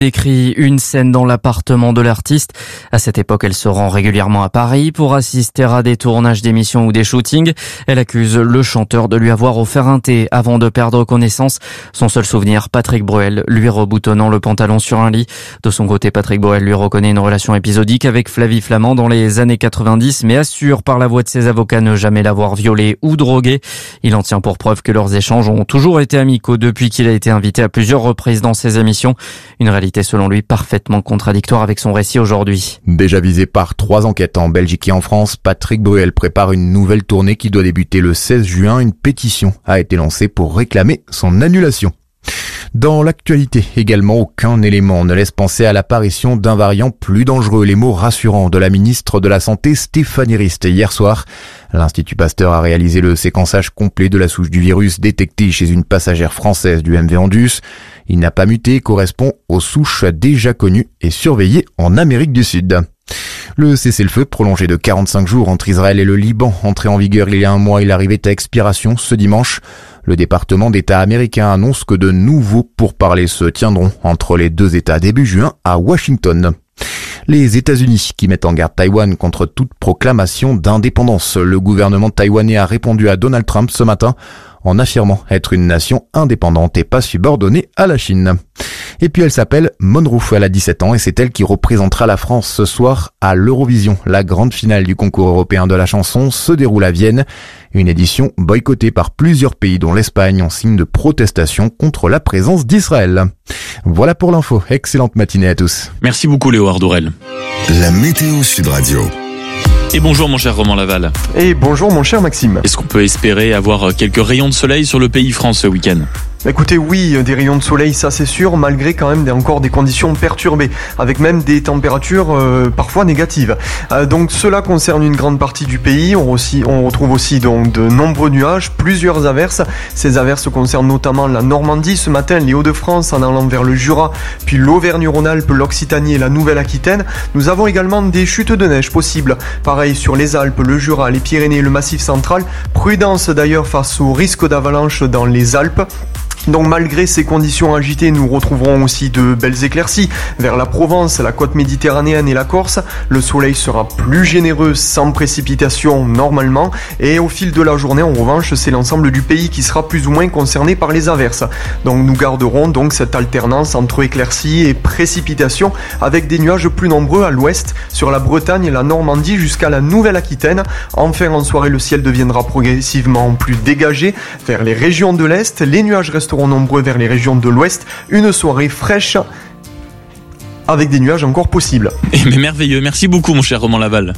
Décrit une scène dans l'appartement de l'artiste. À cette époque, elle se rend régulièrement à Paris pour assister à des tournages d'émissions ou des shootings. Elle accuse le chanteur de lui avoir offert un thé avant de perdre connaissance. Son seul souvenir, Patrick Bruel, lui reboutonnant le pantalon sur un lit. De son côté, Patrick Bruel lui reconnaît une relation épisodique avec Flavie Flament dans les années 90, mais assure par la voix de ses avocats ne jamais l'avoir violée ou droguée. Il en tient pour preuve que leurs échanges ont toujours été amicaux depuis qu'il a été invité à plusieurs reprises dans ses émissions. Une réalité selon lui parfaitement contradictoire avec son récit aujourd'hui. Déjà visé par 3 enquêtes en Belgique et en France, Patrick Bruel prépare une nouvelle tournée qui doit débuter le 16 juin. Une pétition a été lancée pour réclamer son annulation. Dans l'actualité également, aucun élément ne laisse penser à l'apparition d'un variant plus dangereux. Les mots rassurants de la ministre de la Santé Stéphanie Rist hier soir. L'Institut Pasteur a réalisé le séquençage complet de la souche du virus détectée chez une passagère française du MV Andus. Il n'a pas muté, correspond aux souches déjà connues et surveillées en Amérique du Sud. Le cessez-le-feu prolongé de 45 jours entre Israël et le Liban, entré en vigueur il y a un mois, il arrivait à expiration ce dimanche. Le département d'État américain annonce que de nouveaux pourparlers se tiendront entre les deux États début juin à Washington. Les États-Unis qui mettent en garde Taïwan contre toute proclamation d'indépendance. Le gouvernement taïwanais a répondu à Donald Trump ce matin en affirmant être une nation indépendante et pas subordonnée à la Chine. Et puis elle s'appelle Monroe, elle a 17 ans et c'est elle qui représentera la France ce soir à l'Eurovision. La grande finale du concours européen de la chanson se déroule à Vienne. Une édition boycottée par plusieurs pays dont l'Espagne en signe de protestation contre la présence d'Israël. Voilà pour l'info. Excellente matinée à tous. Merci beaucoup Léo Ardorel. La météo Sud Radio. Et bonjour mon cher Romain Laval. Et bonjour mon cher Maxime. Est-ce qu'on peut espérer avoir quelques rayons de soleil sur le pays France ce week-end ? Écoutez, oui, des rayons de soleil, ça c'est sûr, malgré quand même encore des conditions perturbées, avec même des températures parfois négatives. Donc cela concerne une grande partie du pays. On retrouve aussi donc de nombreux nuages, plusieurs averses. Ces averses concernent notamment la Normandie ce matin, les Hauts-de-France en allant vers le Jura, puis l'Auvergne-Rhône-Alpes, l'Occitanie et la Nouvelle-Aquitaine. Nous avons également des chutes de neige possibles. Pareil sur les Alpes, le Jura, les Pyrénées et le Massif central. Prudence d'ailleurs face au risque d'avalanche dans les Alpes. Donc malgré ces conditions agitées, nous retrouverons aussi de belles éclaircies vers la Provence, la côte méditerranéenne et la Corse. Le soleil sera plus généreux sans précipitation normalement. Et au fil de la journée, en revanche, c'est l'ensemble du pays qui sera plus ou moins concerné par les averses. Donc nous garderons donc cette alternance entre éclaircies et précipitations avec des nuages plus nombreux à l'ouest, sur la Bretagne et la Normandie jusqu'à la Nouvelle-Aquitaine. Enfin en soirée, le ciel deviendra progressivement plus dégagé vers les régions de l'Est. Les nuages resteront nombreux vers les régions de l'Ouest. Une soirée fraîche avec des nuages encore possibles. Mais merveilleux, merci beaucoup mon cher Romain Laval.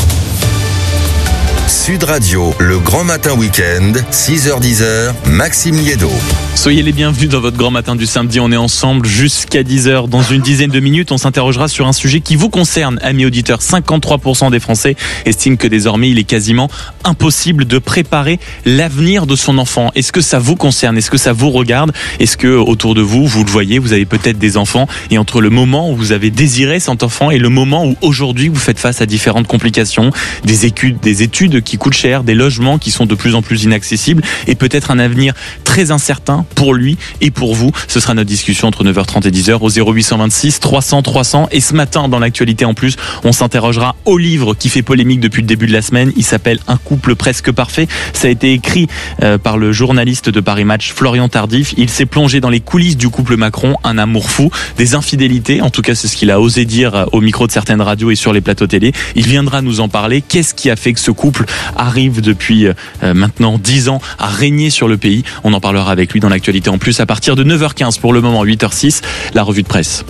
Sud Radio, le grand matin week-end, 6h-10h, Maxime Liédo. Soyez les bienvenus dans votre grand matin du samedi. On est ensemble jusqu'à 10h. Dans une dizaine de minutes, on s'interrogera sur un sujet qui vous concerne, amis auditeurs. 53% des Français estiment que désormais, il est quasiment impossible de préparer l'avenir de son enfant. Est-ce que ça vous concerne ? Est-ce que ça vous regarde ? Est-ce que autour de vous, vous le voyez, vous avez peut-être des enfants et entre le moment où vous avez désiré cet enfant et le moment où aujourd'hui vous faites face à différentes complications, des études qui coûtent cher, des logements qui sont de plus en plus inaccessibles et peut-être un avenir très incertain pour lui et pour vous. Ce sera notre discussion entre 9h30 et 10h au 0826 300 300. Et ce matin, dans l'actualité en plus, on s'interrogera au livre qui fait polémique depuis le début de la semaine. Il s'appelle Un couple presque parfait. Ça a été écrit par le journaliste de Paris Match, Florian Tardif. Il s'est plongé dans les coulisses du couple Macron, un amour fou, des infidélités. En tout cas, c'est ce qu'il a osé dire au micro de certaines radios et sur les plateaux télé. Il viendra nous en parler. Qu'est-ce qui a fait que ce couple arrive depuis maintenant 10 ans à régner sur le pays? On en parlera avec lui dans l'actualité en plus à partir de 9h15 pour le moment, 8h06, la revue de presse.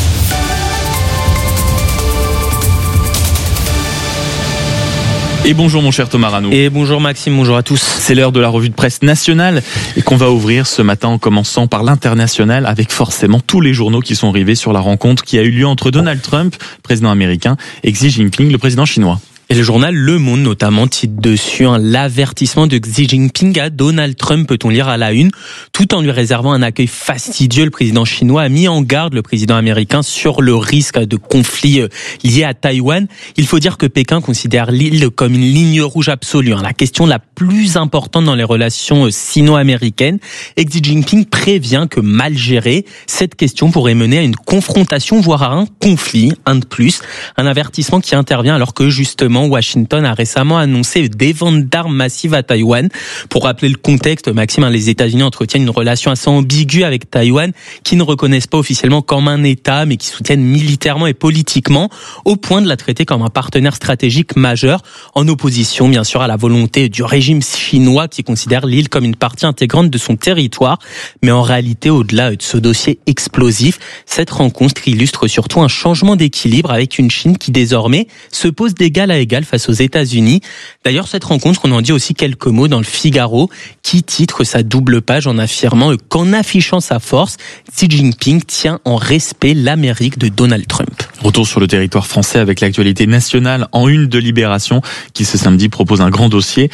Et bonjour mon cher Thomas Rano. Et bonjour Maxime, bonjour à tous. C'est l'heure de la revue de presse nationale et qu'on va ouvrir ce matin en commençant par l'international avec forcément tous les journaux qui sont rivés sur la rencontre qui a eu lieu entre Donald Trump, président américain, et Xi Jinping, le président chinois. Et le journal Le Monde notamment titre dessus l'avertissement de Xi Jinping à Donald Trump, peut-on lire à la une. Tout en lui réservant un accueil fastidieux, le président chinois a mis en garde le président américain sur le risque de conflit lié à Taïwan. Il faut dire que Pékin considère l'île comme une ligne rouge absolue, la question la plus importante dans les relations sino-américaines. Et Xi Jinping prévient que mal gérée, cette question pourrait mener à une confrontation, voire à un conflit, un de plus. Un avertissement qui intervient alors que justement Washington a récemment annoncé des ventes d'armes massives à Taïwan. Pour rappeler le contexte, Maxime, les États-Unis entretiennent une relation assez ambiguë avec Taïwan, qui ne reconnaissent pas officiellement comme un État, mais qui soutiennent militairement et politiquement, au point de la traiter comme un partenaire stratégique majeur, en opposition bien sûr à la volonté du régime chinois qui considère l'île comme une partie intégrante de son territoire. Mais en réalité, au-delà de ce dossier explosif, cette rencontre illustre surtout un changement d'équilibre avec une Chine qui désormais se pose d'égal à égal face aux États-Unis. D'ailleurs, cette rencontre, on en dit aussi quelques mots dans le Figaro, qui titre sa double page en affirmant qu'en affichant sa force, Xi Jinping tient en respect l'Amérique de Donald Trump. Retour sur le territoire français avec l'actualité nationale en une de Libération, qui ce samedi propose un grand dossier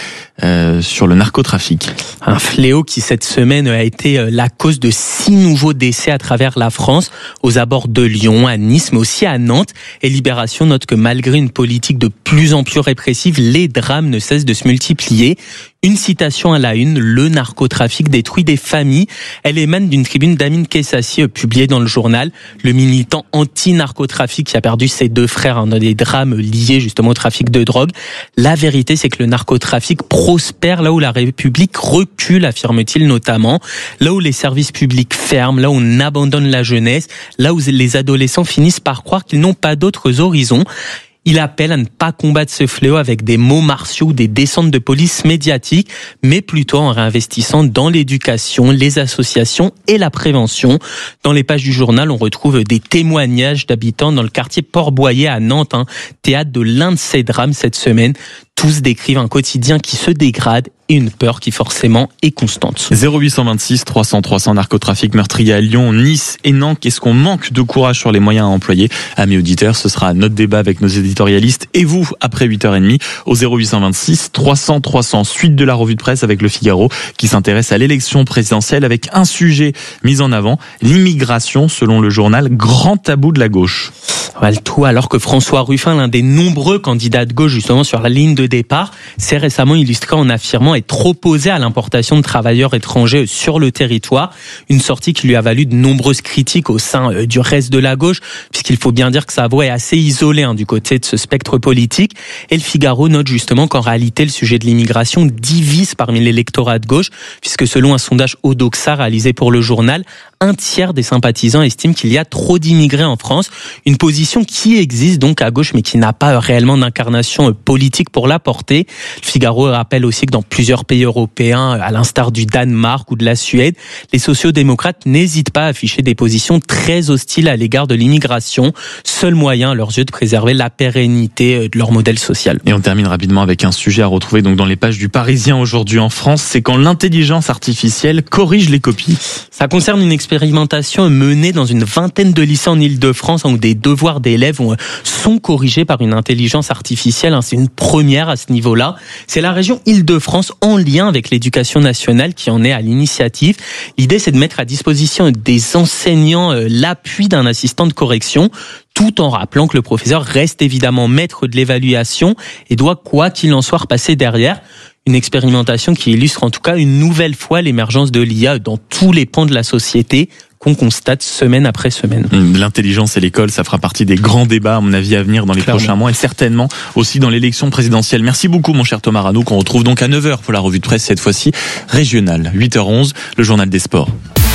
sur le narcotrafic. Un fléau qui cette semaine a été la cause de 6 nouveaux décès à travers la France, aux abords de Lyon, à Nice, mais aussi à Nantes. Et Libération note que malgré une politique de plus en plus répressive, les drames ne cessent de se multiplier. Une citation à la une, le narcotrafic détruit des familles. Elle émane d'une tribune d'Amine Kessassi publiée dans le journal. Le militant anti-narcotrafic qui a perdu ses 2 frères dans des drames liés justement au trafic de drogue. La vérité, c'est que le narcotrafic prospère là où la République recule, affirme-t-il notamment. Là où les services publics ferment, là où on abandonne la jeunesse, là où les adolescents finissent par croire qu'ils n'ont pas d'autres horizons. Il appelle à ne pas combattre ce fléau avec des mots martiaux ou des descentes de police médiatiques, mais plutôt en réinvestissant dans l'éducation, les associations et la prévention. Dans les pages du journal, on retrouve des témoignages d'habitants dans le quartier Port-Boyer à Nantes, théâtre de l'un de ces drames cette semaine. Tous décrivent un quotidien qui se dégrade et une peur qui forcément est constante. 0826 300 300 narcotrafic meurtrier à Lyon, Nice et Nantes. Est-ce qu'on manque de courage sur les moyens à employer? Amis auditeurs, ce sera notre débat avec nos éditorialistes et vous après 8h30 au 0826 300 300. Suite de la revue de presse avec le Figaro qui s'intéresse à l'élection présidentielle avec un sujet mis en avant, l'immigration selon le journal, grand tabou de la gauche. Le tout alors que François Ruffin, l'un des nombreux candidats de gauche justement sur la ligne de départ, s'est récemment illustré en affirmant être opposé à l'importation de travailleurs étrangers sur le territoire. Une sortie qui lui a valu de nombreuses critiques au sein du reste de la gauche, puisqu'il faut bien dire que sa voix est assez isolée du côté de ce spectre politique. Et le Figaro note justement qu'en réalité, le sujet de l'immigration divise parmi l'électorat de gauche, puisque selon un sondage Odoxa réalisé pour le journal, 1/3 des sympathisants estiment qu'il y a trop d'immigrés en France. Une position qui existe donc à gauche, mais qui n'a pas réellement d'incarnation politique pour la porter. Le Figaro rappelle aussi que dans plusieurs pays européens, à l'instar du Danemark ou de la Suède, les sociodémocrates n'hésitent pas à afficher des positions très hostiles à l'égard de l'immigration. Seul moyen, à leurs yeux, de préserver la pérennité de leur modèle social. Et on termine rapidement avec un sujet à retrouver donc dans les pages du Parisien aujourd'hui en France. C'est quand l'intelligence artificielle corrige les copies. Ça concerne une expérimentation menée dans une vingtaine de lycées en Île-de-France où des devoirs d'élèves sont corrigés par une intelligence artificielle. C'est une première à ce niveau-là. C'est la région Île-de-France en lien avec l'éducation nationale qui en est à l'initiative. L'idée, c'est de mettre à disposition des enseignants l'appui d'un assistant de correction, tout en rappelant que le professeur reste évidemment maître de l'évaluation et doit, quoi qu'il en soit, repasser derrière. Une expérimentation qui illustre en tout cas une nouvelle fois l'émergence de l'IA dans tous les pans de la société qu'on constate semaine après semaine. L'intelligence et l'école, ça fera partie des grands débats, à mon avis, à venir dans les prochains mois et certainement aussi dans l'élection présidentielle. Merci beaucoup, mon cher Thomas Rano, qu'on retrouve donc à 9h pour la revue de presse, cette fois-ci régionale. 8h11, le journal des sports.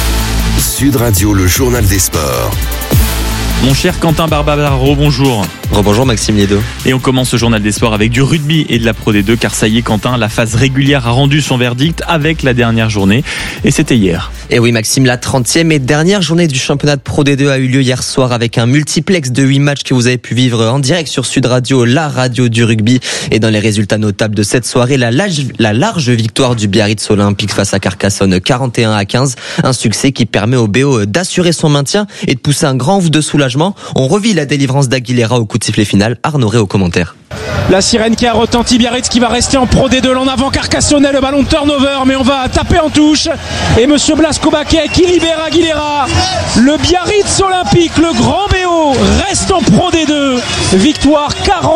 Sud Radio, le journal des sports. Mon cher Quentin Barbaro, bonjour. Rebonjour Maxime Niedo. Et on commence ce journal des sports avec du rugby et de la Pro D2, car ça y est Quentin, la phase régulière a rendu son verdict avec la dernière journée, et c'était hier. Et oui Maxime, la 30e et dernière journée du championnat de Pro D2 a eu lieu hier soir avec un multiplex de 8 matchs que vous avez pu vivre en direct sur Sud Radio, la radio du rugby. Et dans les résultats notables de cette soirée, la large victoire du Biarritz Olympique face à Carcassonne 41-15, un succès qui permet au BO d'assurer son maintien et de pousser un grand ouf de soulagement. On revit la délivrance d'Aguilera au coup de sifflet final. Arnaud Ré au commentaire. La sirène qui a retenti, Biarritz qui va rester en Pro D2 en avant, Carcassonnet, le ballon de turnover, mais on va taper en touche. Et Monsieur Blasco Baquet qui libère Aguilera. Le Biarritz Olympique, le grand BO, reste en Pro D2. Victoire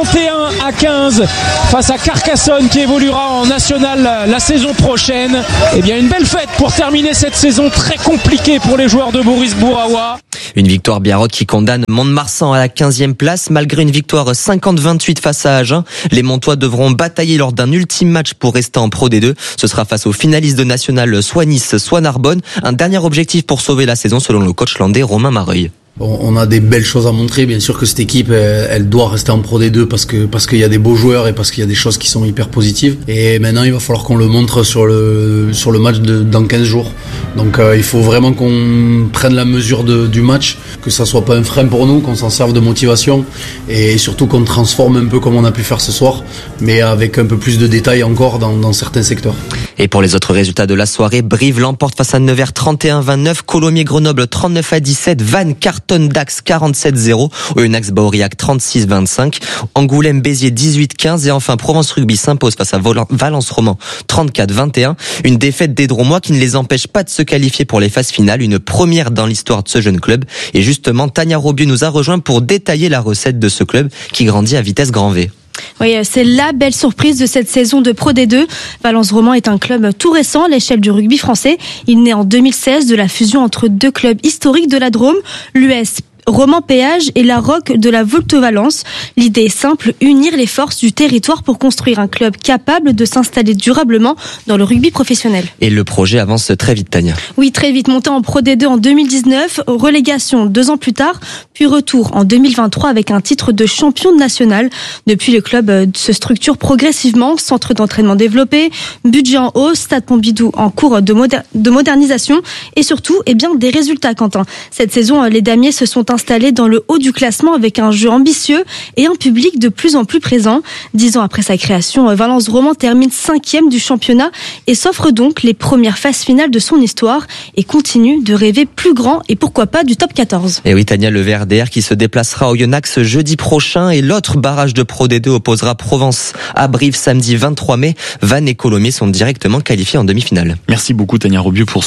41-15 face à Carcassonne qui évoluera en national la saison prochaine. Eh bien, une belle fête pour terminer cette saison très compliquée pour les joueurs de Boris Bouraoua. Une victoire biarrote qui condamne Mont-de-Marsan à la 15e place. Malgré une victoire 50-28 face à Agen, les Montois devront batailler lors d'un ultime match pour rester en Pro D2. Ce sera face aux finalistes de national, soit Nice, soit Narbonne. Un dernier objectif pour sauver la saison selon le coach landais Romain Mareuil. On a des belles choses à montrer. Bien sûr que cette équipe, elle doit rester en Pro D2 parce qu'il y a des beaux joueurs et parce qu'il y a des choses qui sont hyper positives. Et maintenant, il va falloir qu'on le montre sur le match dans 15 jours. Donc, il faut vraiment qu'on prenne la mesure du match, que ça soit pas un frein pour nous, qu'on s'en serve de motivation et surtout qu'on transforme un peu comme on a pu faire ce soir, mais avec un peu plus de détails encore dans certains secteurs. Et pour les autres résultats de la soirée, Brive l'emporte face à Nevers 31-29, Colomiers-Grenoble 39-17, Vannes Dax 47-0, Oyonnax-Bauriac 36-25, Angoulême-Béziers 18-15 et enfin Provence Rugby s'impose face à Valence Roman 34-21. Une défaite des Dromois qui ne les empêche pas de se qualifier pour les phases finales, une première dans l'histoire de ce jeune club. Et justement, Tania Robieux nous a rejoint pour détailler la recette de ce club qui grandit à vitesse grand V. Oui, c'est la belle surprise de cette saison de Pro D2. Valence Roman est un club tout récent à l'échelle du rugby français. Il naît en 2016 de la fusion entre deux clubs historiques de la Drôme, l'US Roman Péage et la ROC de la Volte-Valence. L'idée est simple, unir les forces du territoire pour construire un club capable de s'installer durablement dans le rugby professionnel. Et le projet avance très vite, Tania. Oui, très vite. Monté en Pro D2 en 2019, relégation 2 ans plus tard, puis retour en 2023 avec un titre de champion national. Depuis, le club se structure progressivement, centre d'entraînement développé, budget en hausse, stade Pompidou en cours de modernisation et surtout, des résultats, Quentin. Cette saison, les Damiers se sont installés dans le haut du classement avec un jeu ambitieux et un public de plus en plus présent. 10 ans après sa création, Valence Roman termine 5e du championnat et s'offre donc les premières phases finales de son histoire et continue de rêver plus grand et pourquoi pas du top 14. Et oui, Tania, le VRDR qui se déplacera au Oyonnax jeudi prochain et l'autre barrage de Pro D2 opposera Provence à Brive samedi 23 mai. Vannes et Colomiers sont directement qualifiés en demi-finale. Merci beaucoup Tania Robieux pour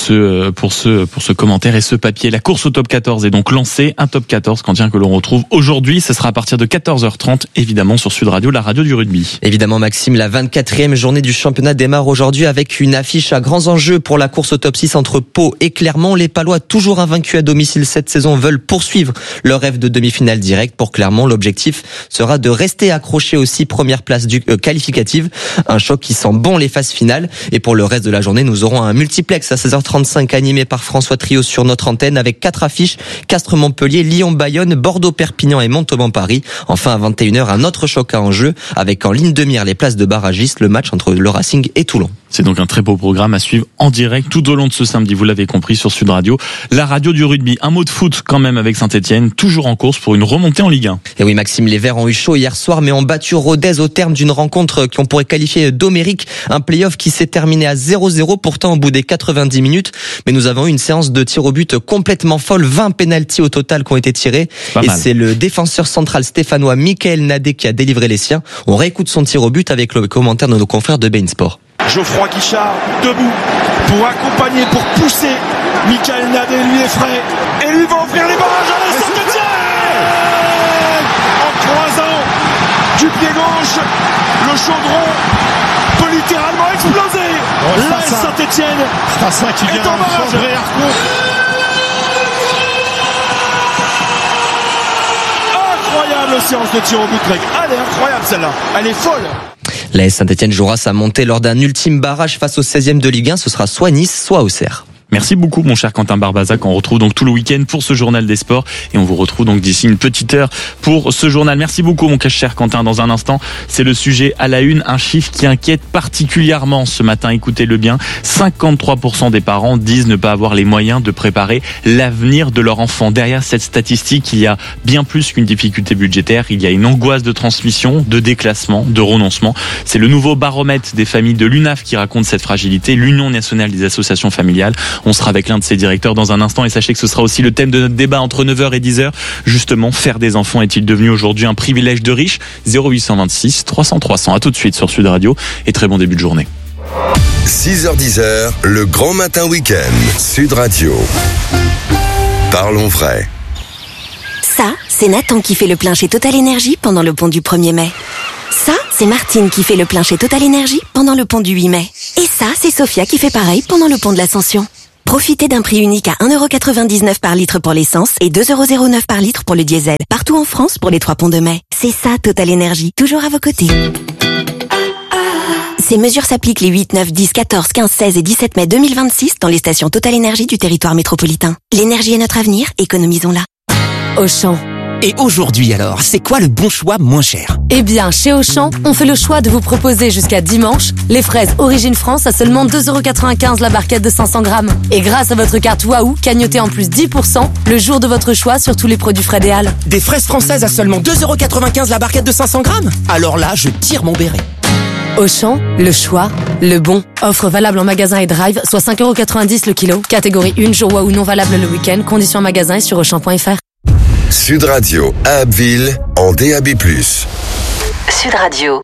ce commentaire et ce papier. La course au top 14 est donc lancée. Un top 14 que l'on retrouve aujourd'hui. Ce sera à partir de 14h30, évidemment, sur Sud Radio, la radio du rugby. Évidemment, Maxime, la 24e journée du championnat démarre aujourd'hui avec une affiche à grands enjeux pour la course au top 6 entre Pau et Clermont. Les Palois, toujours invaincus à domicile cette saison, veulent poursuivre leur rêve de demi-finale directe. Pour Clermont, l'objectif sera de rester accroché aux 6 premières places qualificatives. Un choc qui sent bon les phases finales. Et pour le reste de la journée, nous aurons un multiplex à 16h35 animé par François Trio sur notre antenne avec 4 affiches: Castres-Montpellier, Lyon-Bayonne, Bordeaux-Perpignan et Montauban-Paris. Enfin, à 21h, un autre choc à enjeu avec en ligne de mire les places de barragistes, le match entre le Racing et Toulon. C'est donc un très beau programme à suivre en direct tout au long de ce samedi, vous l'avez compris, sur Sud Radio, la radio du rugby. Un mot de foot quand même avec Saint-Etienne, toujours en course pour une remontée en Ligue 1. Et oui, Maxime, les Verts ont eu chaud hier soir mais ont battu Rodez au terme d'une rencontre qu'on pourrait qualifier d'homérique, un play-off qui s'est terminé à 0-0 pourtant au bout des 90 minutes. Mais nous avons eu une séance de tir au but complètement folle, 20 pénaltys au total qui ont été tirés. Et c'est le défenseur central stéphanois Michael Nadé qui a délivré les siens. On réécoute son tir au but avec le commentaire de nos confrères de beIN Sport. Geoffroy Guichard debout pour accompagner, pour pousser. Michael Nadé lui est frais et lui va ouvrir les barrages à la Saint-Etienne en croisant du pied gauche. Le chaudron peut littéralement exploser. La Saint-Etienne est en barrage. Incroyable séance de tir au but, Greg. Elle est incroyable celle-là. Elle est folle. La Saint-Etienne jouera sa montée lors d'un ultime barrage face au 16e de Ligue 1. Ce sera soit Nice, soit Auxerre. Merci beaucoup mon cher Quentin Barbazac, on retrouve donc tout le week-end pour ce journal des sports et on vous retrouve donc d'ici une petite heure pour ce journal. Merci beaucoup mon cher Quentin. Dans un instant, c'est le sujet à la une, un chiffre qui inquiète particulièrement ce matin, écoutez-le bien, 53% des parents disent ne pas avoir les moyens de préparer l'avenir de leur enfant. Derrière cette statistique, il y a bien plus qu'une difficulté budgétaire, il y a une angoisse de transmission, de déclassement, de renoncement. C'est le nouveau baromètre des familles de l'UNAF qui raconte cette fragilité, l'Union nationale des associations familiales. On sera avec l'un de ses directeurs dans un instant et sachez que ce sera aussi le thème de notre débat entre 9h et 10h. Justement, faire des enfants est-il devenu aujourd'hui un privilège de riche? 0826 300 300. À tout de suite sur Sud Radio et très bon début de journée. 6h-10h, le grand matin week-end. Sud Radio. Parlons vrai. Ça, c'est Nathan qui fait le plein chez Total Énergie pendant le pont du 1er mai. Ça, c'est Martine qui fait le plein chez Total Énergie pendant le pont du 8 mai. Et ça, c'est Sophia qui fait pareil pendant le pont de l'Ascension. Profitez d'un prix unique à 1,99€ par litre pour l'essence et 2,09€ par litre pour le diesel. Partout en France pour les 3 ponts de mai. C'est ça, Total Énergie, toujours à vos côtés. Ces mesures s'appliquent les 8, 9, 10, 14, 15, 16 et 17 mai 2026 dans les stations Total Énergie du territoire métropolitain. L'énergie est notre avenir, économisons-la. Auchan. Et aujourd'hui alors, c'est quoi le bon choix moins cher? Eh bien, chez Auchan, on fait le choix de vous proposer jusqu'à dimanche les fraises Origine France à seulement 2,95€ la barquette de 500 grammes. Et grâce à votre carte Waouh, cagnotez en plus 10% le jour de votre choix sur tous les produits frais des Halles. Des fraises françaises à seulement 2,95€ la barquette de 500 grammes? Alors là, je tire mon béret. Auchan, le choix, le bon. Offre valable en magasin et drive, soit 5,90€ le kilo. Catégorie 1, jour Waouh non valable le week-end. Conditions en magasin et sur Auchan.fr. Sud Radio à Abbeville en DAB+. Sud Radio.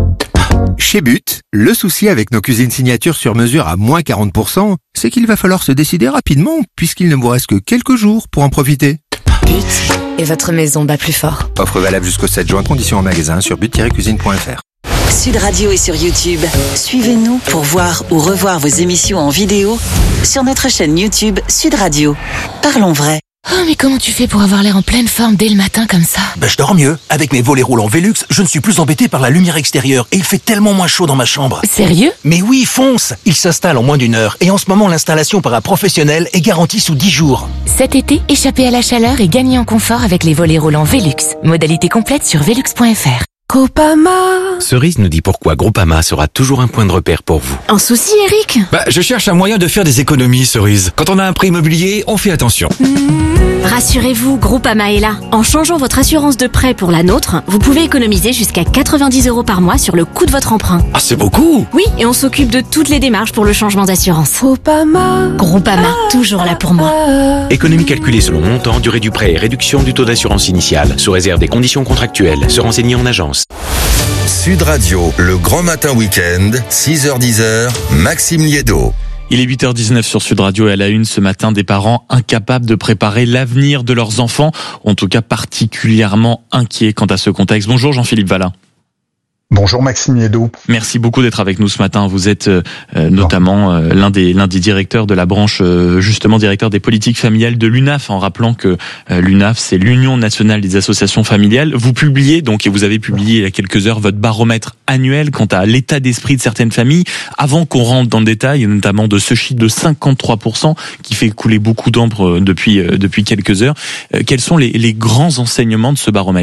Chez But, le souci avec nos cuisines signature sur mesure à moins 40%, c'est qu'il va falloir se décider rapidement puisqu'il ne vous reste que quelques jours pour en profiter. But, et votre maison bat plus fort. Offre valable jusqu'au 7 juin, conditions en magasin sur but-cuisine.fr. Sud Radio est sur YouTube. Suivez-nous pour voir ou revoir vos émissions en vidéo sur notre chaîne YouTube Sud Radio. Parlons vrai. Oh, mais comment tu fais pour avoir l'air en pleine forme dès le matin comme ça? Je dors mieux. Avec mes volets roulants Velux, je ne suis plus embêté par la lumière extérieure et il fait tellement moins chaud dans ma chambre. Sérieux? Mais oui, fonce! Il s'installe en moins d'1 heure et en ce moment l'installation par un professionnel est garantie sous 10 jours. Cet été, échappez à la chaleur et gagnez en confort avec les volets roulants Velux. Modalité complète sur velux.fr. Groupama. Cerise nous dit pourquoi Groupama sera toujours un point de repère pour vous. Un souci, Eric? Je cherche un moyen de faire des économies, Cerise. Quand on a un prêt immobilier, on fait attention. Rassurez-vous, Groupama est là. En changeant votre assurance de prêt pour la nôtre, vous pouvez économiser jusqu'à 90€ par mois sur le coût de votre emprunt. Ah, c'est beaucoup! Oui, et on s'occupe de toutes les démarches pour le changement d'assurance. Groupama. Groupama, toujours là pour moi. Économie calculée selon montant, durée du prêt et réduction du taux d'assurance initial, sous réserve des conditions contractuelles. Se renseigner en agence. Sud Radio, le grand matin week-end, 6h-10h, Maxime Liédo. Il est 8h19 sur Sud Radio et à la une ce matin, des parents incapables de préparer l'avenir de leurs enfants, en tout cas particulièrement inquiets quant à ce contexte. Bonjour Jean-Philippe Vallin. Bonjour Maxime Liédo. Merci beaucoup d'être avec nous ce matin. Vous êtes notamment l'un des directeurs de la branche, justement directeur des politiques familiales de l'UNAF, en rappelant que l'UNAF, c'est l'Union nationale des associations familiales. Vous publiez donc, et vous avez publié il y a quelques heures, votre baromètre annuel quant à l'état d'esprit de certaines familles. Avant qu'on rentre dans le détail, notamment de ce chiffre de 53% qui fait couler beaucoup d'encre depuis quelques heures, quels sont les grands enseignements de ce baromètre ?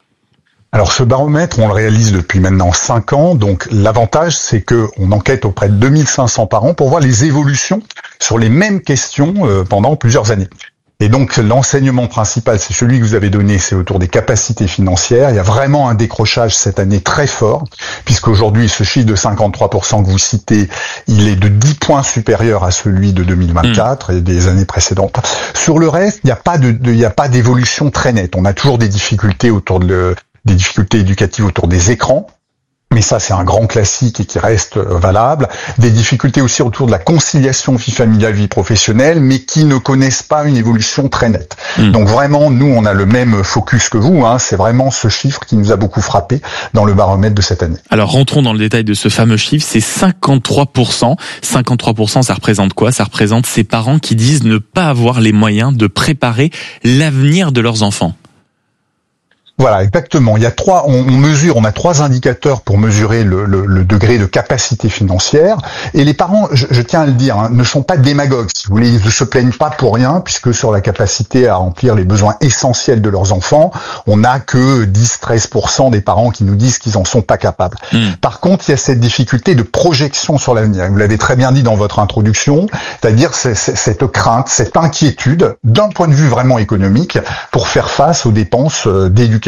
Alors ce baromètre, on le réalise depuis maintenant 5 ans, donc l'avantage c'est que on enquête auprès de 2500 parents pour voir les évolutions sur les mêmes questions pendant plusieurs années. Et donc l'enseignement principal, c'est celui que vous avez donné, c'est autour des capacités financières. Il y a vraiment un décrochage cette année très fort, puisqu'aujourd'hui ce chiffre de 53% que vous citez, il est de 10 points supérieur à celui de 2024 et des années précédentes. Sur le reste, il n'y a pas d'évolution très nette. On a toujours des difficultés des difficultés éducatives autour des écrans. Mais ça, c'est un grand classique et qui reste valable. Des difficultés aussi autour de la conciliation vie familiale, vie professionnelle, mais qui ne connaissent pas une évolution très nette. Donc vraiment, nous, on a le même focus que vous. C'est vraiment ce chiffre qui nous a beaucoup frappé dans le baromètre de cette année. Alors, rentrons dans le détail de ce fameux chiffre. C'est 53%. 53%, ça représente quoi? Ça représente ces parents qui disent ne pas avoir les moyens de préparer l'avenir de leurs enfants. Voilà, exactement. Il y a on a 3 indicateurs pour mesurer le degré de capacité financière. Et les parents, je tiens à le dire, ne sont pas démagogues. Si vous voulez, ils ne se plaignent pas pour rien, puisque sur la capacité à remplir les besoins essentiels de leurs enfants, on n'a que 10-13% des parents qui nous disent qu'ils en sont pas capables. Par contre, il y a cette difficulté de projection sur l'avenir. Vous l'avez très bien dit dans votre introduction, c'est-à-dire cette crainte, cette inquiétude, d'un point de vue vraiment économique, pour faire face aux dépenses d'éducation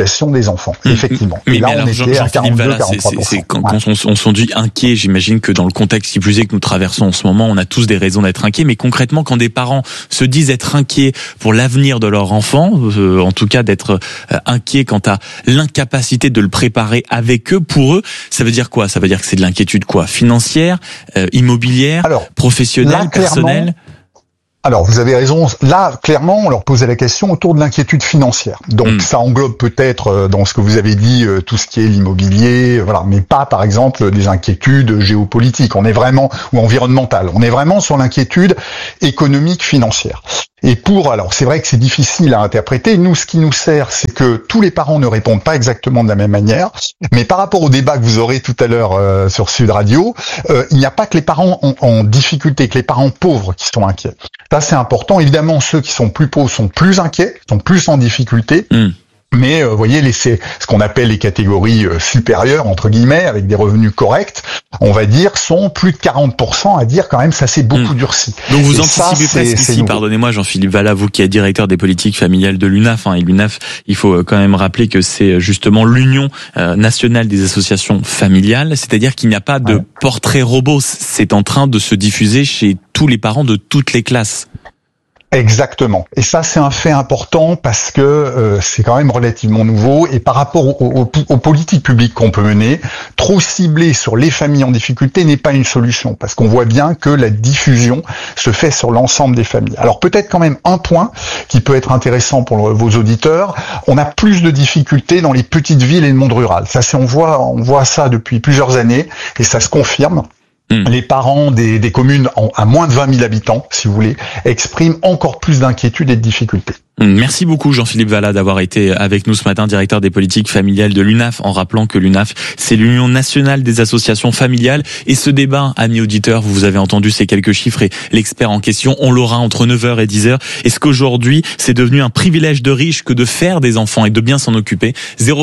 l'éducation des enfants, effectivement. Mais et là, alors, on était à 42-43%. Quand on s'en dit inquiet, j'imagine que dans le contexte qui plus est que nous traversons en ce moment, on a tous des raisons d'être inquiets. Mais concrètement, quand des parents se disent être inquiets pour l'avenir de leur enfant, en tout cas d'être inquiets quant à l'incapacité de le préparer avec eux, pour eux, ça veut dire quoi? Ça veut dire que c'est de l'inquiétude quoi? Financière, immobilière, professionnelle, personnelle? Alors, vous avez raison. Là, clairement, on leur posait la question autour de l'inquiétude financière. Donc, ça englobe peut-être dans ce que vous avez dit tout ce qui est l'immobilier, voilà, mais pas, par exemple, des inquiétudes géopolitiques. On est vraiment ou environnementales. On est vraiment sur l'inquiétude économique financière. Et alors c'est vrai que c'est difficile à interpréter. Nous, ce qui nous sert, c'est que tous les parents ne répondent pas exactement de la même manière. Mais par rapport au débat que vous aurez tout à l'heure sur Sud Radio, il n'y a pas que les parents en difficulté, que les parents pauvres qui sont inquiets. Ça, c'est important. Évidemment, ceux qui sont plus pauvres sont plus inquiets, sont plus en difficulté. Mais vous voyez, c'est ce qu'on appelle les catégories supérieures, entre guillemets, avec des revenus corrects, on va dire, sont plus de 40% à dire quand même, ça s'est beaucoup durci. Donc vous anticipez presque ici, pardonnez-moi Jean-Philippe Vallat, vous qui êtes directeur des politiques familiales de l'UNAF, et l'UNAF, il faut quand même rappeler que c'est justement l'Union nationale des associations familiales, c'est-à-dire qu'il n'y a pas de portrait robot, c'est en train de se diffuser chez tous les parents de toutes les classes. Exactement. Et ça, c'est un fait important parce que c'est quand même relativement nouveau. Et par rapport aux politiques publiques qu'on peut mener, trop cibler sur les familles en difficulté n'est pas une solution. Parce qu'on voit bien que la diffusion se fait sur l'ensemble des familles. Alors peut-être quand même un point qui peut être intéressant pour vos auditeurs. On a plus de difficultés dans les petites villes et le monde rural. Ça, on voit ça depuis plusieurs années et ça se confirme. Les parents des communes à moins de 20 000 habitants, si vous voulez, expriment encore plus d'inquiétude et de difficultés. Merci beaucoup Jean-Philippe Vallat d'avoir été avec nous ce matin, directeur des politiques familiales de l'UNAF, en rappelant que l'UNAF, c'est l'Union nationale des associations familiales. Et ce débat, amis auditeurs, vous avez entendu ces quelques chiffres et l'expert en question, on l'aura entre 9h et 10h. Est-ce qu'aujourd'hui, c'est devenu un privilège de riche que de faire des enfants et de bien s'en occuper?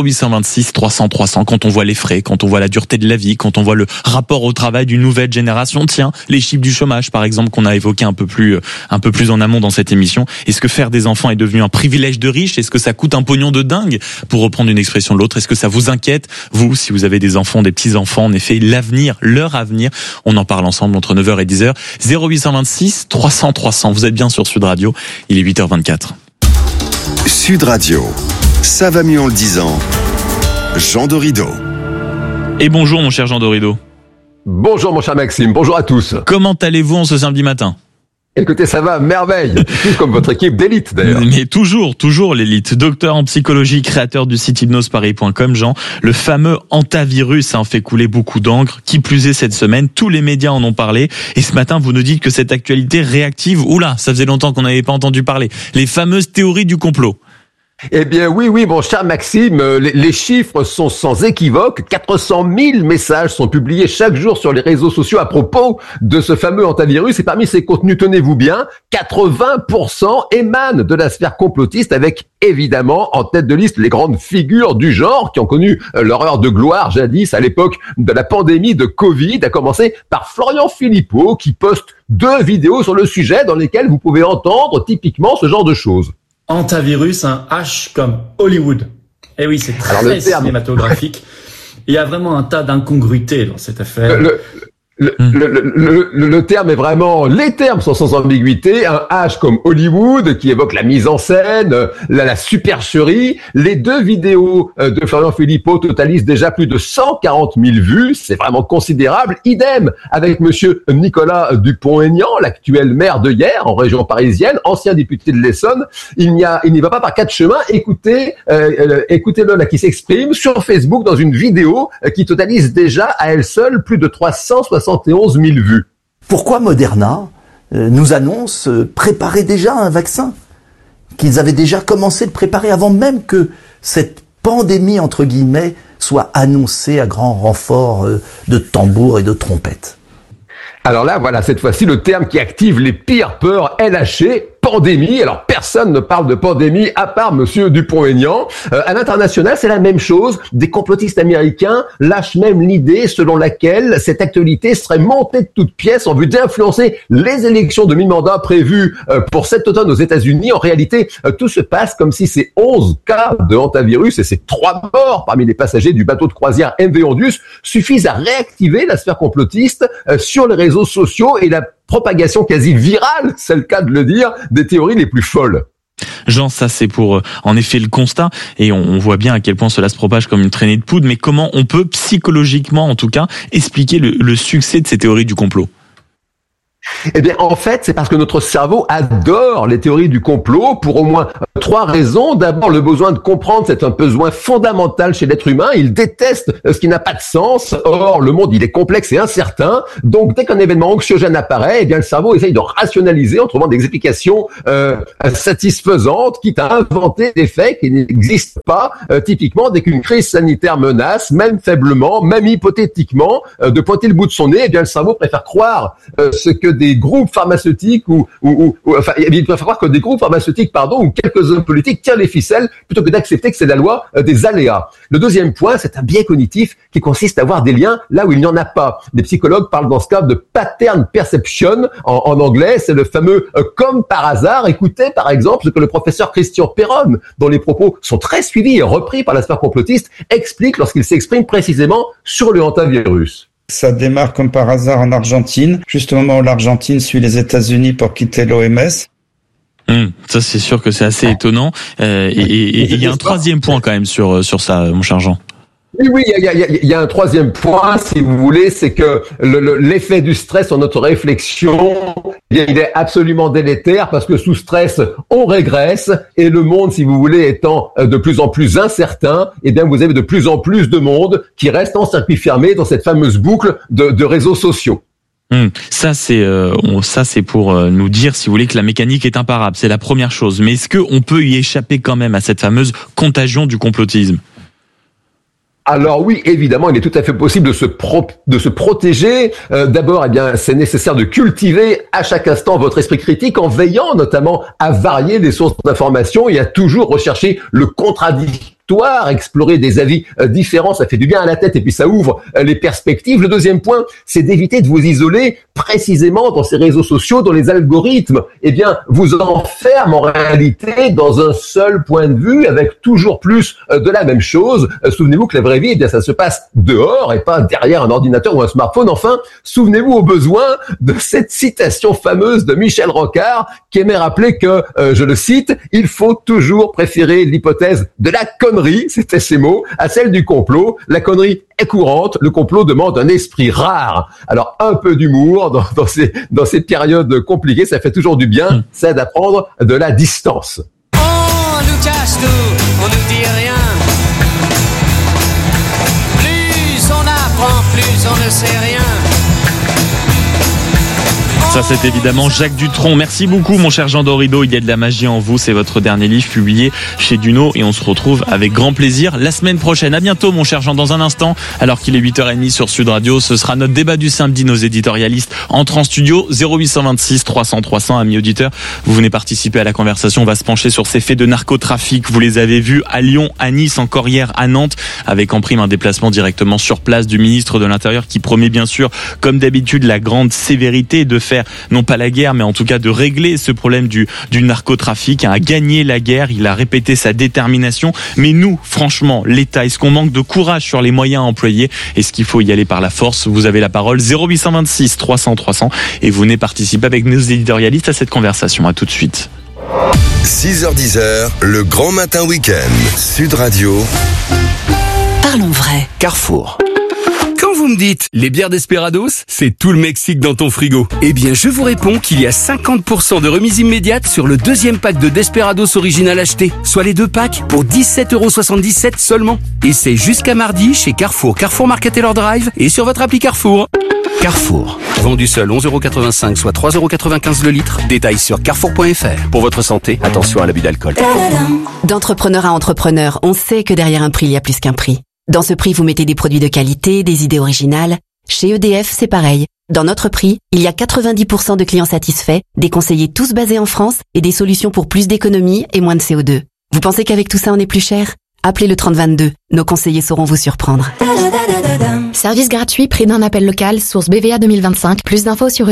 0826 300 300, quand on voit les frais, quand on voit la dureté de la vie, quand on voit le rapport au travail d'une nouvelle génération, tiens, les chiffres du chômage par exemple qu'on a évoqué un peu plus en amont dans cette émission. Est-ce que faire des enfants est devenu un privilège de riche? Est-ce que ça coûte un pognon de dingue, pour reprendre une expression de l'autre? Est-ce que ça vous inquiète, vous, si vous avez des enfants, des petits-enfants, en effet, l'avenir, leur avenir? On en parle ensemble entre 9h et 10h. 0826 300 300. Vous êtes bien sur Sud Radio. Il est 8h24. Sud Radio. Ça va mieux en le disant. Jean Dorido. Et bonjour mon cher Jean Dorido. Bonjour mon cher Maxime, bonjour à tous. Comment allez-vous en ce samedi matin? Écoutez, ça va, merveille. Tout comme votre équipe d'élite, d'ailleurs. Mais toujours l'élite. Docteur en psychologie, créateur du site hypnoseparis.com, Jean. Le fameux antivirus a fait couler beaucoup d'encre. Qui plus est cette semaine, tous les médias en ont parlé. Et ce matin, vous nous dites que cette actualité réactive, oula, ça faisait longtemps qu'on n'avait pas entendu parler. Les fameuses théories du complot. Eh bien oui, mon cher Maxime, les chiffres sont sans équivoque. 400 000 messages sont publiés chaque jour sur les réseaux sociaux à propos de ce fameux antivirus. Et parmi ces contenus, tenez-vous bien, 80% émanent de la sphère complotiste, avec évidemment en tête de liste les grandes figures du genre qui ont connu leur heure de gloire jadis à l'époque de la pandémie de Covid, à commencer par Florian Philippot qui poste 2 vidéos sur le sujet dans lesquelles vous pouvez entendre typiquement ce genre de choses. Antivirus, un H comme Hollywood. Eh oui, c'est très cinématographique. Il y a vraiment un tas d'incongruités dans cette affaire. Le terme est vraiment, les termes sont sans ambiguïté. Un H comme Hollywood qui évoque la mise en scène, la supercherie. Les 2 vidéos de Florian Philippot totalisent déjà plus de 140 000 vues. C'est vraiment considérable. Idem avec monsieur Nicolas Dupont-Aignan, l'actuel maire de Hyères en région parisienne, ancien député de l'Essonne. Il n'y va pas par 4 chemins. Écoutez-le là qui s'exprime sur Facebook dans une vidéo qui totalise déjà à elle seule plus de 371 000 vues. Pourquoi Moderna nous annonce préparer déjà un vaccin? Qu'ils avaient déjà commencé de préparer avant même que cette pandémie, entre guillemets, soit annoncée à grand renfort de tambours et de trompettes. Alors là, voilà, cette fois-ci, le terme qui active les pires peurs est lâché. pandémie. Alors personne ne parle de pandémie à part Monsieur Dupont-Aignan. À l'international, c'est la même chose. Des complotistes américains lâchent même l'idée selon laquelle cette actualité serait montée de toutes pièces en vue d'influencer les élections de mi-mandat prévues pour cet automne aux États-Unis. En réalité, tout se passe comme si ces 11 cas de hantavirus et ces 3 morts parmi les passagers du bateau de croisière MV Ondius suffisent à réactiver la sphère complotiste sur les réseaux sociaux et la propagation quasi virale, c'est le cas de le dire, des théories les plus folles. Jean, ça c'est pour en effet le constat, et on voit bien à quel point cela se propage comme une traînée de poudre, mais comment on peut psychologiquement en tout cas expliquer le succès de ces théories du complot ? Eh bien, en fait, c'est parce que notre cerveau adore les théories du complot pour au moins 3 raisons. D'abord, le besoin de comprendre, c'est un besoin fondamental chez l'être humain. Il déteste ce qui n'a pas de sens. Or, le monde, il est complexe et incertain. Donc, dès qu'un événement anxiogène apparaît, eh bien, le cerveau essaye de rationaliser en trouvant des explications satisfaisantes, quitte à inventer des faits qui n'existent pas. Typiquement, dès qu'une crise sanitaire menace, même faiblement, même hypothétiquement, de pointer le bout de son nez, eh bien, le cerveau préfère croire ce que des groupes pharmaceutiques enfin, il préfère croire que des groupes pharmaceutiques, ou quelques hommes politiques tirent les ficelles plutôt que d'accepter que c'est la loi des aléas. Le deuxième point, c'est un biais cognitif qui consiste à voir des liens là où il n'y en a pas. Les psychologues parlent dans ce cas de pattern perception en anglais. C'est le fameux comme par hasard. Écoutez, par exemple, ce que le professeur Christian Perron, dont les propos sont très suivis et repris par la sphère complotiste, explique lorsqu'il s'exprime précisément sur le hantavirus. Ça démarre comme par hasard en Argentine, juste au moment où l'Argentine suit les États-Unis pour quitter l'OMS. Ça c'est sûr que c'est assez étonnant. Et il y a un troisième point quand même sur ça, mon cher Jean. Oui, il y a un troisième point, si vous voulez, c'est que l'effet du stress sur notre réflexion, il est absolument délétère parce que sous stress, on régresse et le monde, si vous voulez, étant de plus en plus incertain, eh bien, vous avez de plus en plus de monde qui reste en circuit fermé dans cette fameuse boucle de réseaux sociaux. Ça c'est pour nous dire, si vous voulez, que la mécanique est imparable. C'est la première chose. Mais est-ce qu'on peut y échapper quand même à cette fameuse contagion du complotisme ? Alors oui, évidemment, il est tout à fait possible de se protéger. D'abord, eh bien, c'est nécessaire de cultiver à chaque instant votre esprit critique en veillant notamment à varier les sources d'information et à toujours rechercher le contradictoire. Explorer des avis différents, ça fait du bien à la tête et puis ça ouvre les perspectives. Le deuxième point, c'est d'éviter de vous isoler précisément dans ces réseaux sociaux dont les algorithmes, eh bien, vous enferment en réalité dans un seul point de vue avec toujours plus de la même chose. Souvenez-vous que la vraie vie, eh bien, ça se passe dehors et pas derrière un ordinateur ou un smartphone. Enfin, souvenez-vous au besoin de cette citation fameuse de Michel Rocard qui aimait rappeler que, je le cite, il faut toujours préférer l'hypothèse de la connerie, c'était ses mots, à celle du complot. La connerie est courante, le complot demande un esprit rare. Alors un peu d'humour dans ces périodes compliquées, ça fait toujours du bien, ça aide à prendre de la distance. On nous cache tout, on nous dit rien. Plus on apprend, plus on ne sait rien. Ça c'est évidemment Jacques Dutronc. Merci beaucoup mon cher Jean Dorido, il y a de la magie en vous, c'est votre dernier livre publié chez Duno et on se retrouve avec grand plaisir la semaine prochaine. À bientôt mon cher Jean, dans un instant, alors qu'il est 8h30 sur Sud Radio, ce sera notre débat du samedi, nos éditorialistes entrent en studio, 0826 300 300, amis auditeurs, vous venez participer à la conversation, on va se pencher sur ces faits de narcotrafic, vous les avez vus à Lyon, à Nice, encore hier à Nantes, avec en prime un déplacement directement sur place du ministre de l'Intérieur qui promet bien sûr, comme d'habitude, la grande sévérité de faire non pas la guerre, mais en tout cas de régler ce problème du narcotrafic, à gagner la guerre. Il a répété sa détermination. Mais nous, franchement, l'État, est-ce qu'on manque de courage sur les moyens à employer ? Est-ce qu'il faut y aller par la force ? Vous avez la parole, 0826 300 300, et vous venez participer avec nos éditorialistes à cette conversation. À tout de suite. 6h10, le grand matin week-end. Sud Radio. Parlons vrai. Carrefour. Quand vous me dites, les bières Desperados, c'est tout le Mexique dans ton frigo. Eh bien, je vous réponds qu'il y a 50% de remise immédiate sur le deuxième pack de Desperados original acheté. Soit les 2 packs pour 17,77€ seulement. Et c'est jusqu'à mardi chez Carrefour, Carrefour Market Taylor Drive et sur votre appli Carrefour. Carrefour. Vendu seul 11,85€, soit 3,95€ le litre. Détails sur carrefour.fr. Pour votre santé, attention à l'abus d'alcool. D'entrepreneur à entrepreneur, on sait que derrière un prix, il y a plus qu'un prix. Dans ce prix, vous mettez des produits de qualité, des idées originales. Chez EDF, c'est pareil. Dans notre prix, il y a 90% de clients satisfaits, des conseillers tous basés en France et des solutions pour plus d'économie et moins de CO2. Vous pensez qu'avec tout ça on est plus cher ? Appelez le 3022, nos conseillers sauront vous surprendre. Service gratuit, prix d'un appel local, source BVA 2025. Plus d'infos sur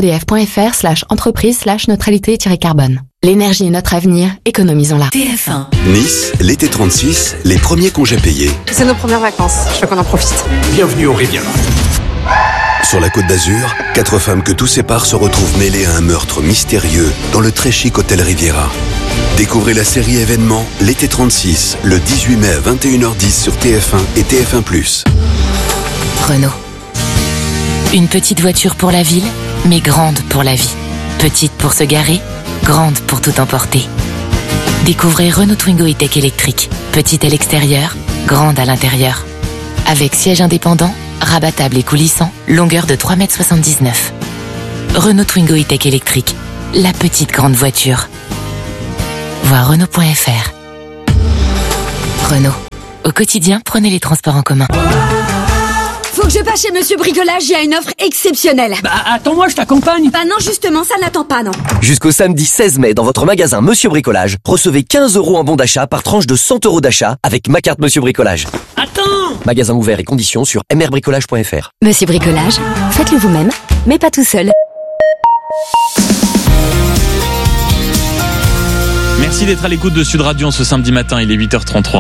edf.fr/entreprise/neutralité-carbone. L'énergie est notre avenir, économisons-la. TF1. Nice, l'été 36, les premiers congés payés. C'est nos premières vacances, je veux qu'on en profite. Bienvenue au Riviera. Sur la Côte d'Azur, 4 femmes que tout sépare se retrouvent mêlées à un meurtre mystérieux dans le très chic hôtel Riviera. Découvrez la série événement l'été 36, le 18 mai à 21h10 sur TF1 et TF1+. Renault. Une petite voiture pour la ville, mais grande pour la vie. Petite pour se garer, grande pour tout emporter. Découvrez Renault Twingo E-Tech électrique. Petite à l'extérieur, grande à l'intérieur. Avec siège indépendant, rabattable et coulissant, longueur de 3,79 m. Renault Twingo E-Tech électrique. La petite grande voiture. Voir Renault.fr. Renault. Au quotidien, prenez les transports en commun. Faut que je passe chez Monsieur Bricolage, il y a une offre exceptionnelle. Bah attends-moi, je t'accompagne. Bah non, justement, ça n'attend pas, non. Jusqu'au samedi 16 mai, dans votre magasin Monsieur Bricolage, recevez 15 € en bon d'achat par tranche de 100 € d'achat avec ma carte Monsieur Bricolage. Attends. Magasin ouvert et conditions sur mrbricolage.fr. Monsieur Bricolage, faites-le vous-même, mais pas tout seul. Merci d'être à l'écoute de Sud Radio ce samedi matin, il est 8h33.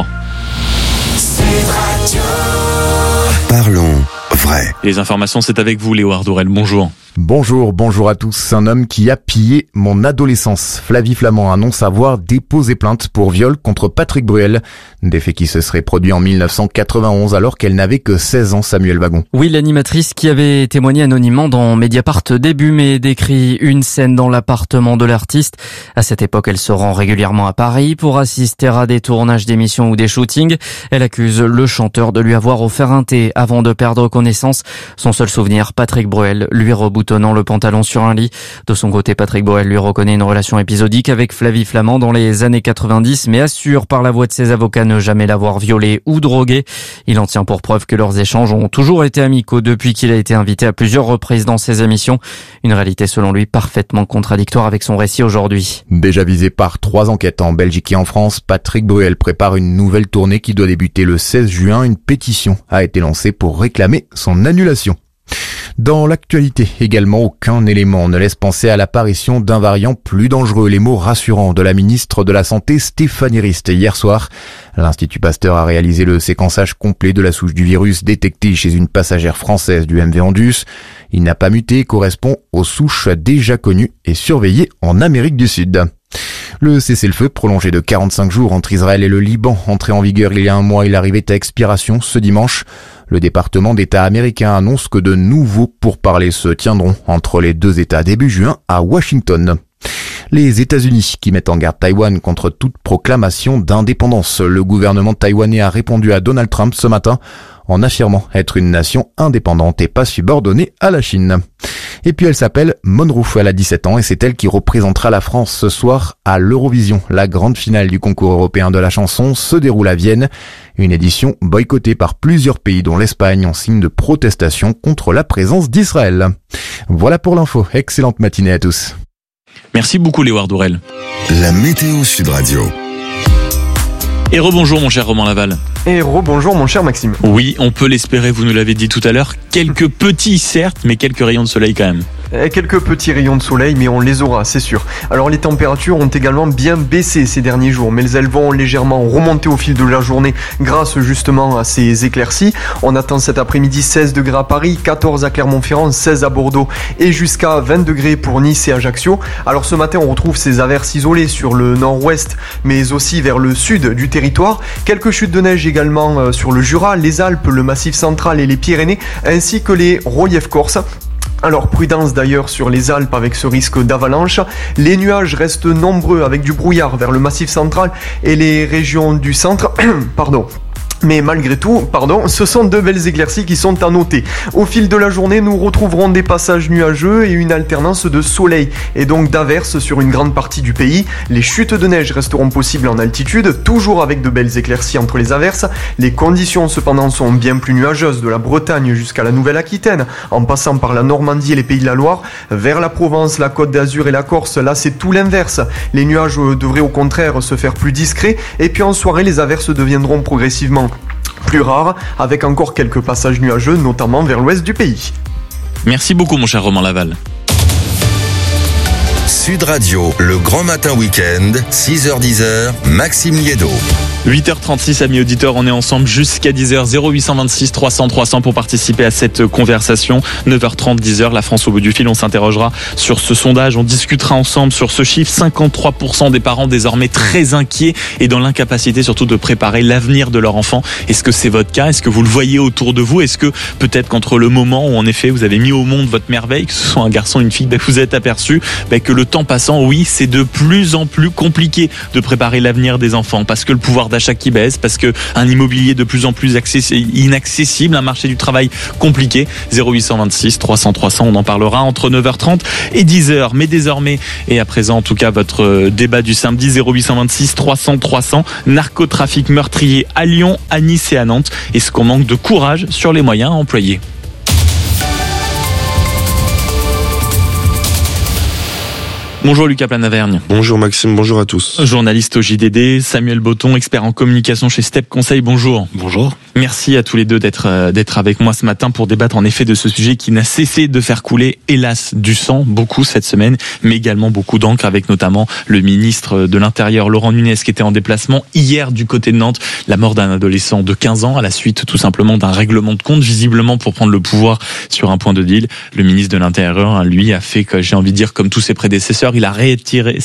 Parlons vrai. Les informations, c'est avec vous, Léo Ardourel. Bonjour. Bonjour à tous. Un homme qui a pillé mon adolescence. Flavie Flament annonce avoir déposé plainte pour viol contre Patrick Bruel. Des faits qui se seraient produits en 1991 alors qu'elle n'avait que 16 ans, Samuel Wagon. Oui, l'animatrice qui avait témoigné anonymement dans Mediapart début mai décrit une scène dans l'appartement de l'artiste. À cette époque, elle se rend régulièrement à Paris pour assister à des tournages d'émissions ou des shootings. Elle accuse le chanteur de lui avoir offert un thé avant de perdre connaissance. Son seul souvenir, Patrick Bruel lui reboutonnant le pantalon sur un lit. De son côté, Patrick Bruel lui reconnaît une relation épisodique avec Flavie Flament dans les années 90, mais assure par la voix de ses avocats ne jamais l'avoir violée ou droguée. Il en tient pour preuve que leurs échanges ont toujours été amicaux depuis qu'il a été invité à plusieurs reprises dans ses émissions. Une réalité selon lui parfaitement contradictoire avec son récit aujourd'hui. Déjà visé par 3 enquêtes en Belgique et en France, Patrick Bruel prépare une nouvelle tournée qui doit débuter le 16 juin. Une pétition a été lancée pour réclamer son annulation. Dans l'actualité également, aucun élément ne laisse penser à l'apparition d'un variant plus dangereux. Les mots rassurants de la ministre de la Santé Stéphanie Rist hier soir. L'Institut Pasteur a réalisé le séquençage complet de la souche du virus détectée chez une passagère française du MV Andus. Il n'a pas muté, correspond aux souches déjà connues et surveillées en Amérique du Sud. Le cessez-le-feu prolongé de 45 jours entre Israël et le Liban, entré en vigueur il y a un mois, il arrivait à expiration ce dimanche. Le département d'État américain annonce que de nouveaux pourparlers se tiendront entre les deux États début juin à Washington. Les États-Unis qui mettent en garde Taïwan contre toute proclamation d'indépendance. Le gouvernement taïwanais a répondu à Donald Trump ce matin en affirmant être une nation indépendante et pas subordonnée à la Chine. Et puis elle s'appelle Monroe, elle a 17 ans et c'est elle qui représentera la France ce soir à l'Eurovision. La grande finale du concours européen de la chanson se déroule à Vienne. Une édition boycottée par plusieurs pays dont l'Espagne en signe de protestation contre la présence d'Israël. Voilà pour l'info. Excellente matinée à tous. Merci beaucoup Léo Ardourel. La météo Sud Radio. Et rebonjour mon cher Romain Laval. Et rebonjour mon cher Maxime. Oui, on peut l'espérer, vous nous l'avez dit tout à l'heure. Quelques petits certes, mais quelques rayons de soleil quand même. Quelques petits rayons de soleil, mais on les aura, c'est sûr. Alors les températures ont également bien baissé ces derniers jours, mais elles vont légèrement remonter au fil de la journée grâce justement à ces éclaircies. On attend cet après-midi 16 degrés à Paris, 14 à Clermont-Ferrand, 16 à Bordeaux et jusqu'à 20 degrés pour Nice et Ajaccio. Alors ce matin, on retrouve ces averses isolées sur le nord-ouest, mais aussi vers le sud du territoire. Quelques chutes de neige également sur le Jura, les Alpes, le Massif central et les Pyrénées, ainsi que les reliefs corses. Alors prudence d'ailleurs sur les Alpes avec ce risque d'avalanche. Les nuages restent nombreux avec du brouillard vers le Massif central et les régions du centre. Pardon. Mais malgré tout, ce sont de belles éclaircies qui sont à noter. Au fil de la journée, nous retrouverons des passages nuageux et une alternance de soleil, et donc d'averses sur une grande partie du pays. Les chutes de neige resteront possibles en altitude, toujours avec de belles éclaircies entre les averses. Les conditions cependant sont bien plus nuageuses de la Bretagne jusqu'à la Nouvelle-Aquitaine, en passant par la Normandie et les Pays de la Loire, vers la Provence, la Côte d'Azur et la Corse. Là, c'est tout l'inverse. Les nuages devraient au contraire se faire plus discrets, et puis en soirée, les averses deviendront progressivement plus rares, avec encore quelques passages nuageux, notamment vers l'ouest du pays. Merci beaucoup mon cher Romain Laval. Sud Radio, le grand matin week-end, 6h-10h, Maxime Liédo. 8h36, amis auditeurs, on est ensemble jusqu'à 10h, 0826 300 300 pour participer à cette conversation. 9h30, 10h, la France au bout du fil, on s'interrogera sur ce sondage, on discutera ensemble sur ce chiffre. 53% des parents désormais très inquiets et dans l'incapacité surtout de préparer l'avenir de leur enfant. Est-ce que c'est votre cas? Est-ce que vous le voyez autour de vous? Est-ce que peut-être qu'entre le moment où en effet vous avez mis au monde votre merveille, que ce soit un garçon, une fille, vous êtes aperçu que le temps passant, oui, c'est de plus en plus compliqué de préparer l'avenir des enfants parce que le pouvoir d'achat qui baisse, parce que un immobilier de plus en plus inaccessible, un marché du travail compliqué. 0826 300 300, on en parlera entre 9h30 et 10h. Mais désormais, et à présent en tout cas, votre débat du samedi, 0826 300 300, narcotrafic meurtrier à Lyon, à Nice et à Nantes. Est-ce qu'on manque de courage sur les moyens à employer? Bonjour Lucas Planavergne. Bonjour Maxime, bonjour à tous. Journaliste au JDD, Samuel Botton, expert en communication chez Step Conseil, bonjour. Bonjour. Merci à tous les deux d'être avec moi ce matin pour débattre en effet de ce sujet qui n'a cessé de faire couler, hélas, du sang, beaucoup cette semaine, mais également beaucoup d'encre avec notamment le ministre de l'Intérieur, Laurent Nunez, qui était en déplacement hier du côté de Nantes. La mort d'un adolescent de 15 ans à la suite tout simplement d'un règlement de compte, visiblement pour prendre le pouvoir sur un point de deal. Le ministre de l'Intérieur, lui, a fait, j'ai envie de dire, comme tous ses prédécesseurs, il a réitéré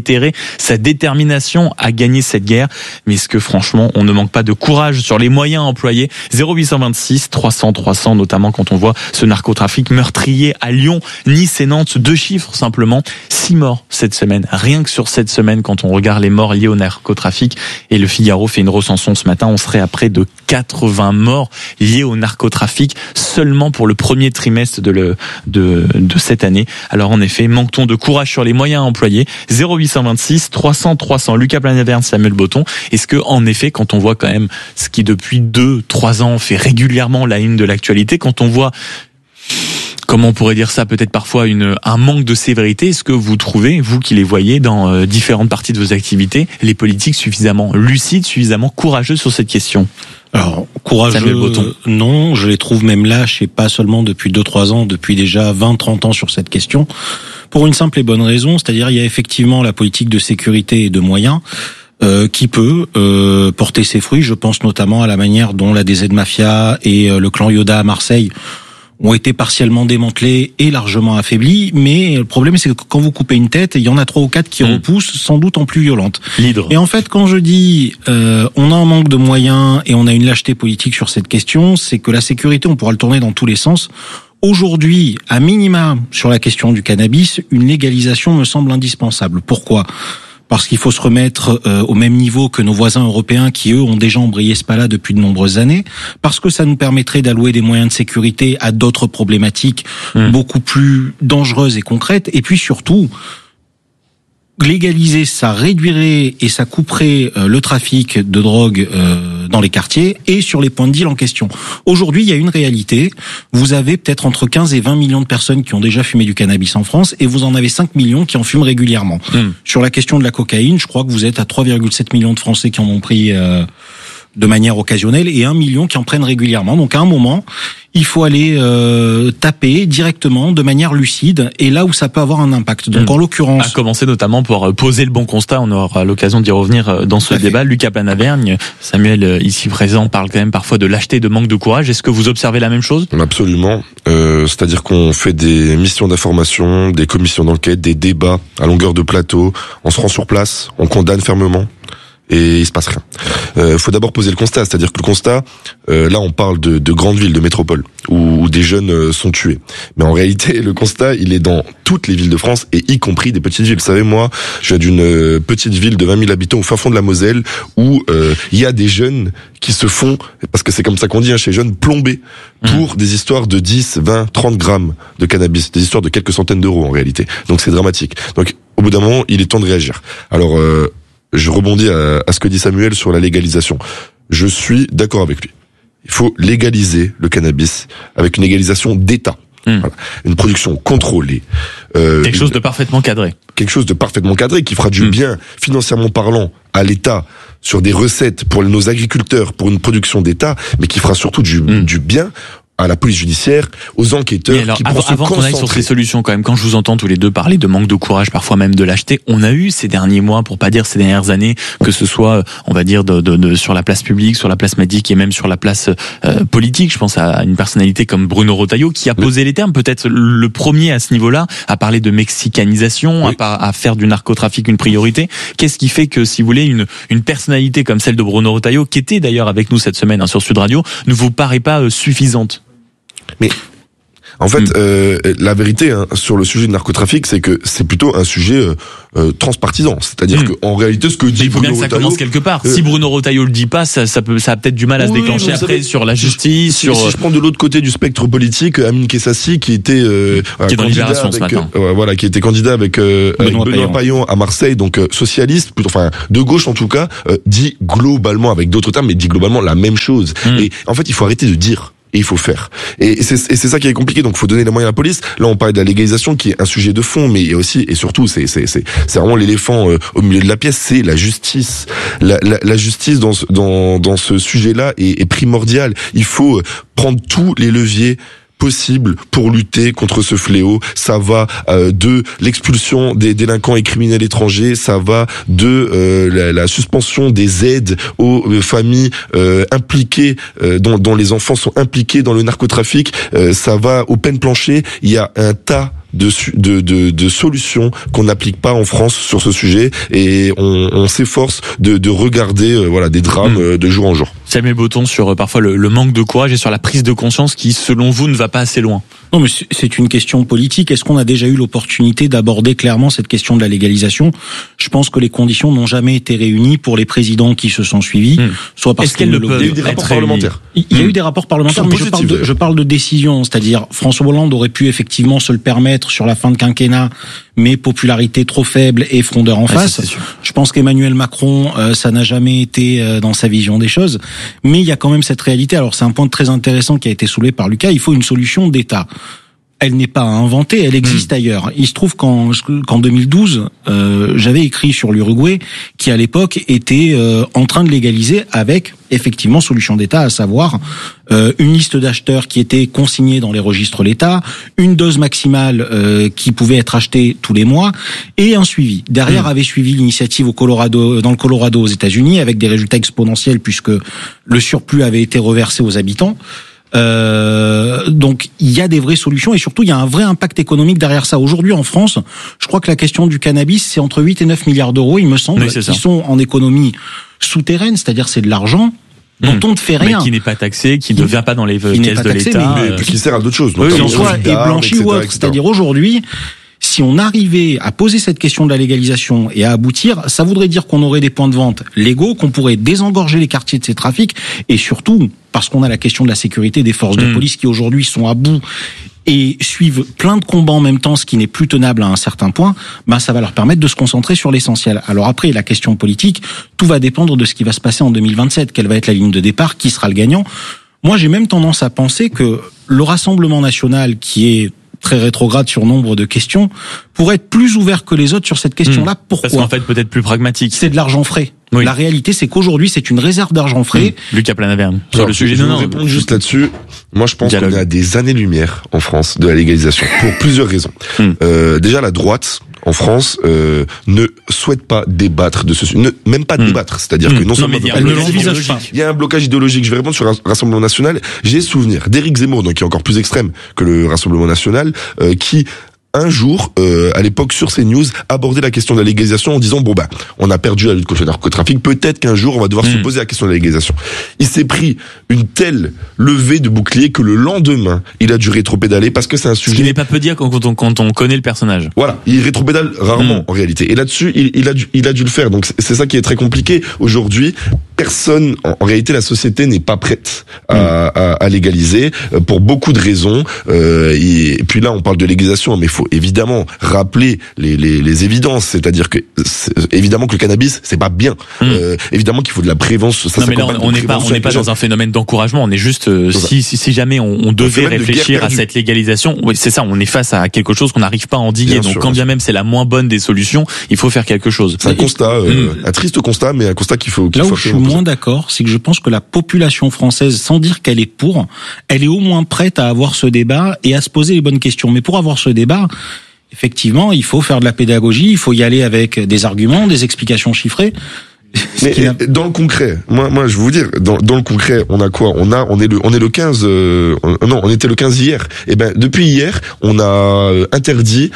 sa détermination à gagner cette guerre. Mais est-ce que franchement, on ne manque pas de courage sur les moyens employés? 0826 300 300, notamment quand on voit ce narcotrafic meurtrier à Lyon, Nice et Nantes. 2 chiffres simplement, 6 morts cette semaine. Rien que sur cette semaine, quand on regarde les morts liés au narcotrafic, et le Figaro fait une recension ce matin, on serait à près de 80 morts liés au narcotrafic seulement pour le premier trimestre de cette année. Alors en effet, manque-t-on de courage sur les moyens employés? 0826 300 300. Lucas Planavergne, Samuel Botton. Est-ce que en effet, quand on voit quand même ce qui depuis 2-3 ans fait régulièrement la une de l'actualité, quand on voit, comment on pourrait dire ça, peut-être parfois un manque de sévérité, est-ce que vous trouvez, vous qui les voyez dans différentes parties de vos activités, les politiques suffisamment lucides, suffisamment courageux sur cette question? Alors, courageux, non, je les trouve même lâches, et pas seulement depuis 2-3 ans, depuis déjà 20-30 ans sur cette question, pour une simple et bonne raison, c'est-à-dire il y a effectivement la politique de sécurité et de moyens qui peut porter ses fruits. Je pense notamment à la manière dont la DZ Mafia et le clan Yoda à Marseille ont été partiellement démantelés et largement affaiblis, mais le problème c'est que quand vous coupez une tête, il y en a 3 ou 4 qui repoussent, sans doute en plus violente. Et en fait, quand je dis on a un manque de moyens et on a une lâcheté politique sur cette question, c'est que la sécurité, on pourra le tourner dans tous les sens. Aujourd'hui, à minima, sur la question du cannabis, une légalisation me semble indispensable. Pourquoi ? Parce qu'il faut se remettre au même niveau que nos voisins européens qui, eux, ont déjà embrayé ce pas-là depuis de nombreuses années, parce que ça nous permettrait d'allouer des moyens de sécurité à d'autres problématiques beaucoup plus dangereuses et concrètes, et puis surtout, légaliser, ça réduirait et ça couperait le trafic de drogue dans les quartiers et sur les points de deal en question. Aujourd'hui, il y a une réalité. Vous avez peut-être entre 15 et 20 millions de personnes qui ont déjà fumé du cannabis en France et vous en avez 5 millions qui en fument régulièrement. Sur la question de la cocaïne, je crois que vous êtes à 3,7 millions de Français qui en ont pris de manière occasionnelle et 1 million qui en prennent régulièrement. Donc à un moment, il faut aller taper directement de manière lucide et là où ça peut avoir un impact. Donc en l'occurrence, à commencer notamment pour poser le bon constat, on aura l'occasion d'y revenir dans ce débat. Lucas Planavergne, Samuel ici présent parle quand même parfois de lâcheté, de manque de courage. Est-ce que vous observez la même chose ? Absolument. C'est-à-dire qu'on fait des missions d'information, des commissions d'enquête, des débats à longueur de plateau. On se rend sur place, on condamne fermement. et il se passe rien. Faut d'abord poser le constat, c'est-à-dire que le constat, là on parle de grandes villes, de métropoles, où des jeunes sont tués. Mais en réalité, le constat, il est dans toutes les villes de France, et y compris des petites villes. Vous savez, moi, je viens d'une petite ville de 20 000 habitants au fin fond de la Moselle, où il y a des jeunes qui se font, parce que c'est comme ça qu'on dit, chez les jeunes, plomber pour des histoires de 10, 20, 30 grammes de cannabis, des histoires de quelques centaines d'euros en réalité. Donc c'est dramatique. Donc au bout d'un moment, il est temps de réagir. Alors je rebondis à ce que dit Samuel sur la légalisation. Je suis d'accord avec lui. Il faut légaliser le cannabis avec une légalisation d'État. Voilà. Une production contrôlée. Quelque chose de parfaitement cadré. Quelque chose de parfaitement cadré qui fera du bien, financièrement parlant, à l'État, sur des recettes pour nos agriculteurs, pour une production d'État, mais qui fera surtout du bien à la police judiciaire, aux enquêteurs qui pourront se concentrer. Avant qu'on aille sur ces solutions, quand même, quand je vous entends tous les deux parler de manque de courage, parfois même de lâcheté, on a eu ces derniers mois, pour pas dire ces dernières années, que ce soit, on va dire, sur la place publique, sur la place médique et même sur la place politique. Je pense à une personnalité comme Bruno Retailleau qui a posé les termes, peut-être le premier à ce niveau-là, à parler de mexicanisation, à faire du narcotrafic une priorité. Qu'est-ce qui fait que, si vous voulez, une personnalité comme celle de Bruno Retailleau, qui était d'ailleurs avec nous cette semaine sur Sud Radio, ne vous paraît pas suffisante? Mais en fait, la vérité sur le sujet du narcotrafic, c'est que c'est plutôt un sujet transpartisan. C'est-à-dire que en réalité, ce que dit Bruno Retailleau, il faut bien que ça commence quelque part. Si Bruno Retailleau le dit pas, ça a peut-être du mal à se déclencher après sur la justice. Si je prends de l'autre côté du spectre politique, Amine Kessassi, qui était qui est dans Libération ce matin. Voilà, qui était candidat avec Benoît Payan à Marseille, donc socialiste, plutôt, enfin de gauche en tout cas, dit globalement, avec d'autres termes, mais dit globalement la même chose. Et en fait, il faut arrêter de dire. Et il faut faire. Et c'est ça qui est compliqué. Donc, il faut donner les moyens à la police. Là, on parlait de la légalisation, qui est un sujet de fond, mais aussi et surtout, c'est vraiment l'éléphant au milieu de la pièce. C'est la justice. La justice dans ce sujet-là est primordiale. Il faut prendre tous les leviers possible pour lutter contre ce fléau. Ça va de l'expulsion des délinquants et criminels étrangers, ça va de la suspension des aides aux familles impliquées, dont les enfants sont impliqués dans le narcotrafic, ça va aux peines planchées. Il y a un tas de solutions qu'on n'applique pas en France sur ce sujet, et on s'efforce de regarder des drames de jour en jour. Samuel Botton, sur parfois le manque de courage et sur la prise de conscience qui, selon vous, ne va pas assez loin. Non, mais c'est une question politique. Est-ce qu'on a déjà eu l'opportunité d'aborder clairement cette question de la légalisation? Je pense que les conditions n'ont jamais été réunies pour les présidents qui se sont suivis, soit parce qu'il y a eu des rapports parlementaires. Il y a eu des rapports parlementaires, mais je parle de décision, c'est-à-dire François Hollande aurait pu effectivement se le permettre sur la fin de quinquennat, mais popularité trop faible et frondeur en face. Je pense qu'Emmanuel Macron, ça n'a jamais été dans sa vision des choses, mais il y a quand même cette réalité. Alors c'est un point très intéressant qui a été soulevé par Lucas, il faut une solution d'État. Elle n'est pas à inventer, elle existe ailleurs. Il se trouve qu'en 2012, j'avais écrit sur l'Uruguay, qui à l'époque était en train de légaliser avec effectivement solution d'État, à savoir une liste d'acheteurs qui était consignée dans les registres l'État, une dose maximale qui pouvait être achetée tous les mois, et un suivi. Derrière avait suivi l'initiative dans le Colorado aux États-Unis, avec des résultats exponentiels puisque le surplus avait été reversé aux habitants. Donc il y a des vraies solutions, et surtout il y a un vrai impact économique derrière ça. Aujourd'hui en France, je crois que la question du cannabis, c'est entre 8 et 9 milliards d'euros, il me semble, qui sont en économie souterraine, c'est-à-dire c'est de l'argent dont on ne fait rien. Mais qui n'est pas taxé, qui ne vient pas dans les caisses de l'État. Mais qui sert à d'autres choses. Qui en soit est blanchi ou autre. C'est-à-dire aujourd'hui, si on arrivait à poser cette question de la légalisation et à aboutir, ça voudrait dire qu'on aurait des points de vente légaux, qu'on pourrait désengorger les quartiers de ces trafics, et surtout, parce qu'on a la question de la sécurité des forces de police qui aujourd'hui sont à bout et suivent plein de combats en même temps, ce qui n'est plus tenable à un certain point, ça va leur permettre de se concentrer sur l'essentiel. Alors après, la question politique, tout va dépendre de ce qui va se passer en 2027, quelle va être la ligne de départ, qui sera le gagnant. Moi, j'ai même tendance à penser que le Rassemblement national, qui est très rétrograde sur nombre de questions, pourrait être plus ouvert que les autres sur cette question-là. Pourquoi ? Parce qu'en fait, peut-être plus pragmatique. C'est de l'argent frais. Oui. La réalité, c'est qu'aujourd'hui, c'est une réserve d'argent frais. Lucas Planaverne, sur le sujet. Je vais répondre juste là-dessus. Moi, je pense qu'on est à des années-lumière en France de la légalisation, pour plusieurs raisons. Déjà, la droite en France ne souhaite pas débattre de ce sujet, même pas débattre, c'est-à-dire que non seulement elle ne l'envisage pas. Il y a un blocage idéologique. Je vais répondre sur le Rassemblement national. J'ai souvenir d'Éric Zemmour, donc qui est encore plus extrême que le Rassemblement national, qui un jour, à l'époque sur CNews, aborder la question de la légalisation en disant on a perdu la lutte contre le narcotrafic, peut-être qu'un jour on va devoir se poser la question de la légalisation. Il s'est pris une telle levée de bouclier que le lendemain, il a dû rétropédaler parce que c'est un sujet. Ce qui n'est pas peu dire quand on connaît le personnage. Voilà, il rétropédale rarement en réalité. Et là-dessus, il a dû le faire. Donc c'est ça qui est très compliqué. Aujourd'hui, personne, en réalité, la société n'est pas prête à légaliser pour beaucoup de raisons. Et puis là, on parle de légalisation, mais il faut évidemment rappeler les évidences. C'est-à-dire que évidemment que le cannabis, c'est pas bien. Évidemment qu'il faut de la prévention. Non, mais là, on n'est pas dans un phénomène d'encouragement. On est juste si jamais on devait réfléchir à cette légalisation, oui, c'est ça. On est face à quelque chose qu'on n'arrive pas à endiguer. Donc quand bien même c'est la moins bonne des solutions, il faut faire quelque chose. C'est un constat, un triste constat, mais un constat qu'il faut. Là où je suis moins d'accord, c'est que je pense que la population française, sans dire qu'elle est pour, elle est au moins prête à avoir ce débat et à se poser les bonnes questions. Mais pour avoir ce débat, effectivement, il faut faire de la pédagogie, il faut y aller avec des arguments, des explications chiffrées. Mais dans le concret, moi je vais vous dire, dans le concret, on a quoi? On est le 15 non, on était le 15 hier. Et depuis hier, on a interdit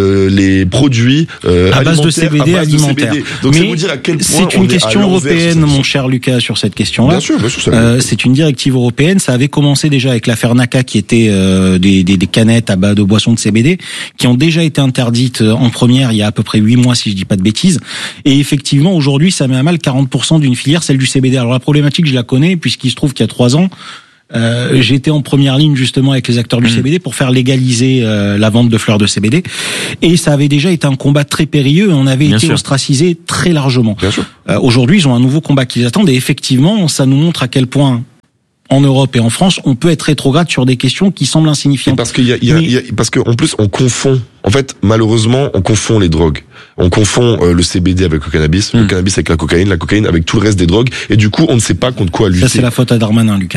les produits à base de CBD alimentaires. Donc c'est vous dire à quel point c'est une question européenne, mon cher Lucas, sur cette question-là. Bien sûr, c'est une directive européenne. Ça avait commencé déjà avec l'affaire Naka, qui était des canettes à base de boissons de CBD, qui ont déjà été interdites en première il y a à peu près 8 mois, si je dis pas de bêtises. Et effectivement, aujourd'hui, ça met à mal 40% d'une filière, celle du CBD. Alors la problématique, je la connais, puisqu'il se trouve qu'il y a 3 ans, j'étais en première ligne justement avec les acteurs du CBD pour faire légaliser la vente de fleurs de CBD, et ça avait déjà été un combat très périlleux et on avait été ostracisé très largement. Aujourd'hui, ils ont un nouveau combat qui les attend, et effectivement, ça nous montre à quel point en Europe et en France, on peut être rétrograde sur des questions qui semblent insignifiantes. Parce parce qu'en plus, on confond. En fait, malheureusement, on confond les drogues. On confond le CBD avec le cannabis avec la cocaïne avec tout le reste des drogues, et du coup, on ne sait pas contre quoi lutter. Ça, c'est la faute à Darmanin, Lucas.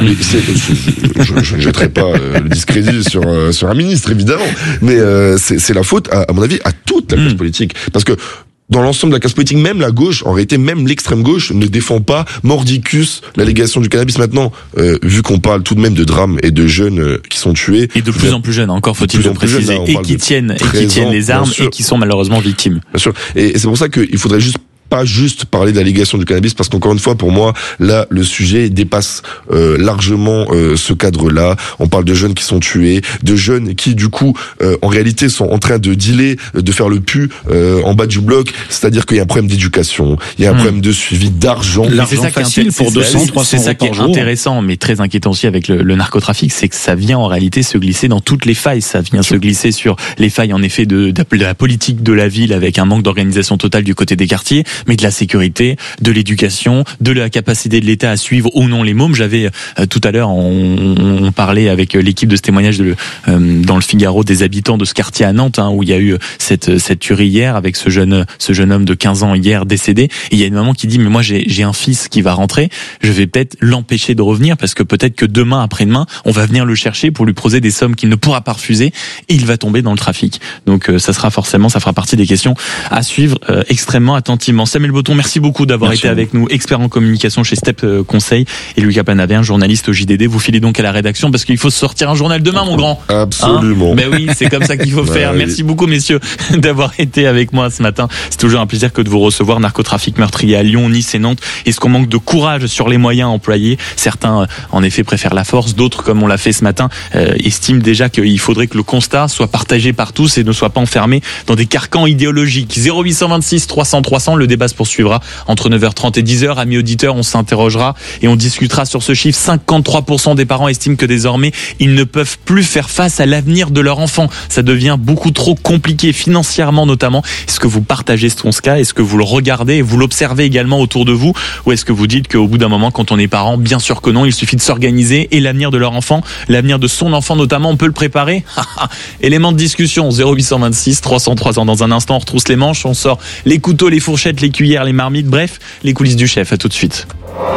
Je ne jetterai pas le discrédit sur un ministre, évidemment, mais c'est la faute, à mon avis, à toute la classe politique, parce que dans l'ensemble de la classe politique, même la gauche, en réalité, même l'extrême gauche ne défend pas mordicus la légalisation du cannabis maintenant, vu qu'on parle tout de même de drames et de jeunes qui sont tués. Et de plus en plus jeunes, encore faut-il le préciser, et qui tiennent les armes et qui sont malheureusement victimes. Bien sûr. Et c'est pour ça qu'il faudrait pas juste parler de la légalisation du cannabis, parce qu'encore une fois, pour moi, là, le sujet dépasse largement ce cadre-là. On parle de jeunes qui sont tués, de jeunes qui, du coup, en réalité, sont en train de dealer, de faire le pu en bas du bloc. C'est-à-dire qu'il y a un problème d'éducation, il y a un problème de suivi, d'argent. C'est ça facile pour 200, 300 c'est ça qui est intéressant, mais très inquiétant aussi avec le narcotrafic, c'est que ça vient en réalité se glisser dans toutes les failles. Ça vient se glisser sur les failles, en effet, de la politique de la ville, avec un manque d'organisation totale du côté des quartiers, mais de la sécurité, de l'éducation, de la capacité de l'État à suivre ou non les mômes. J'avais tout à l'heure, on parlait avec l'équipe de ce témoignage dans le Figaro des habitants de ce quartier à Nantes, où il y a eu cette tuerie hier avec ce jeune homme de 15 ans hier décédé. Et il y a une maman qui dit, mais moi j'ai un fils qui va rentrer, je vais peut-être l'empêcher de revenir, parce que peut-être que demain, après-demain, on va venir le chercher pour lui poser des sommes qu'il ne pourra pas refuser, et il va tomber dans le trafic. Donc ça fera partie des questions à suivre extrêmement attentivement. Samuel Botton, merci beaucoup d'avoir été avec nous, expert en communication chez Step Conseil, et Lucas Panaver, journaliste au JDD. Vous filez donc à la rédaction parce qu'il faut sortir un journal demain, mon grand. Absolument. Mais oui, c'est comme ça qu'il faut faire. Merci beaucoup, messieurs, d'avoir été avec moi ce matin. C'est toujours un plaisir que de vous recevoir. Narcotrafic meurtrier à Lyon, Nice et Nantes. Est-ce qu'on manque de courage sur les moyens employés? Certains, en effet, préfèrent la force. D'autres, comme on l'a fait ce matin, estiment déjà qu'il faudrait que le constat soit partagé par tous et ne soit pas enfermé dans des carcans idéologiques. 0826 300 300, le débat se poursuivra entre 9h30 et 10h. Amis auditeurs, on s'interrogera et on discutera sur ce chiffre. 53% des parents estiment que désormais, ils ne peuvent plus faire face à l'avenir de leur enfant. Ça devient beaucoup trop compliqué, financièrement notamment. Est-ce que vous partagez ce constat? Est-ce que vous le regardez et vous l'observez également autour de vous? Ou est-ce que vous dites qu'au bout d'un moment, quand on est parent, bien sûr que non, il suffit de s'organiser, et l'avenir de leur enfant, l'avenir de son enfant notamment, on peut le préparer? Élément de discussion, 0826 300 300. Dans un instant, on retrousse les manches, on sort les couteaux, les fourchettes, les cuillères, les marmites, bref, les coulisses du chef. À tout de suite.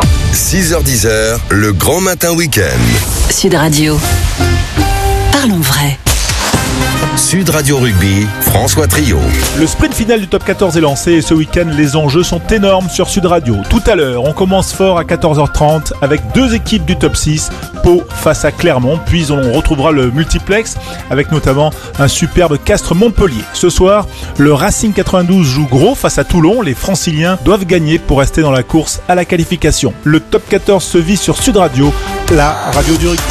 6h10, le grand matin week-end. Sud Radio. Parlons vrai. Sud Radio Rugby, François Trio. Le sprint final du top 14 est lancé et ce week-end, les enjeux sont énormes sur Sud Radio. Tout à l'heure, on commence fort à 14h30 avec deux équipes du top 6, Pau face à Clermont, puis on retrouvera le multiplex avec notamment un superbe Castres-Montpellier. Ce soir, le Racing 92 joue gros face à Toulon. Les Franciliens doivent gagner pour rester dans la course à la qualification. Le top 14 se vit sur Sud Radio, la radio du rugby.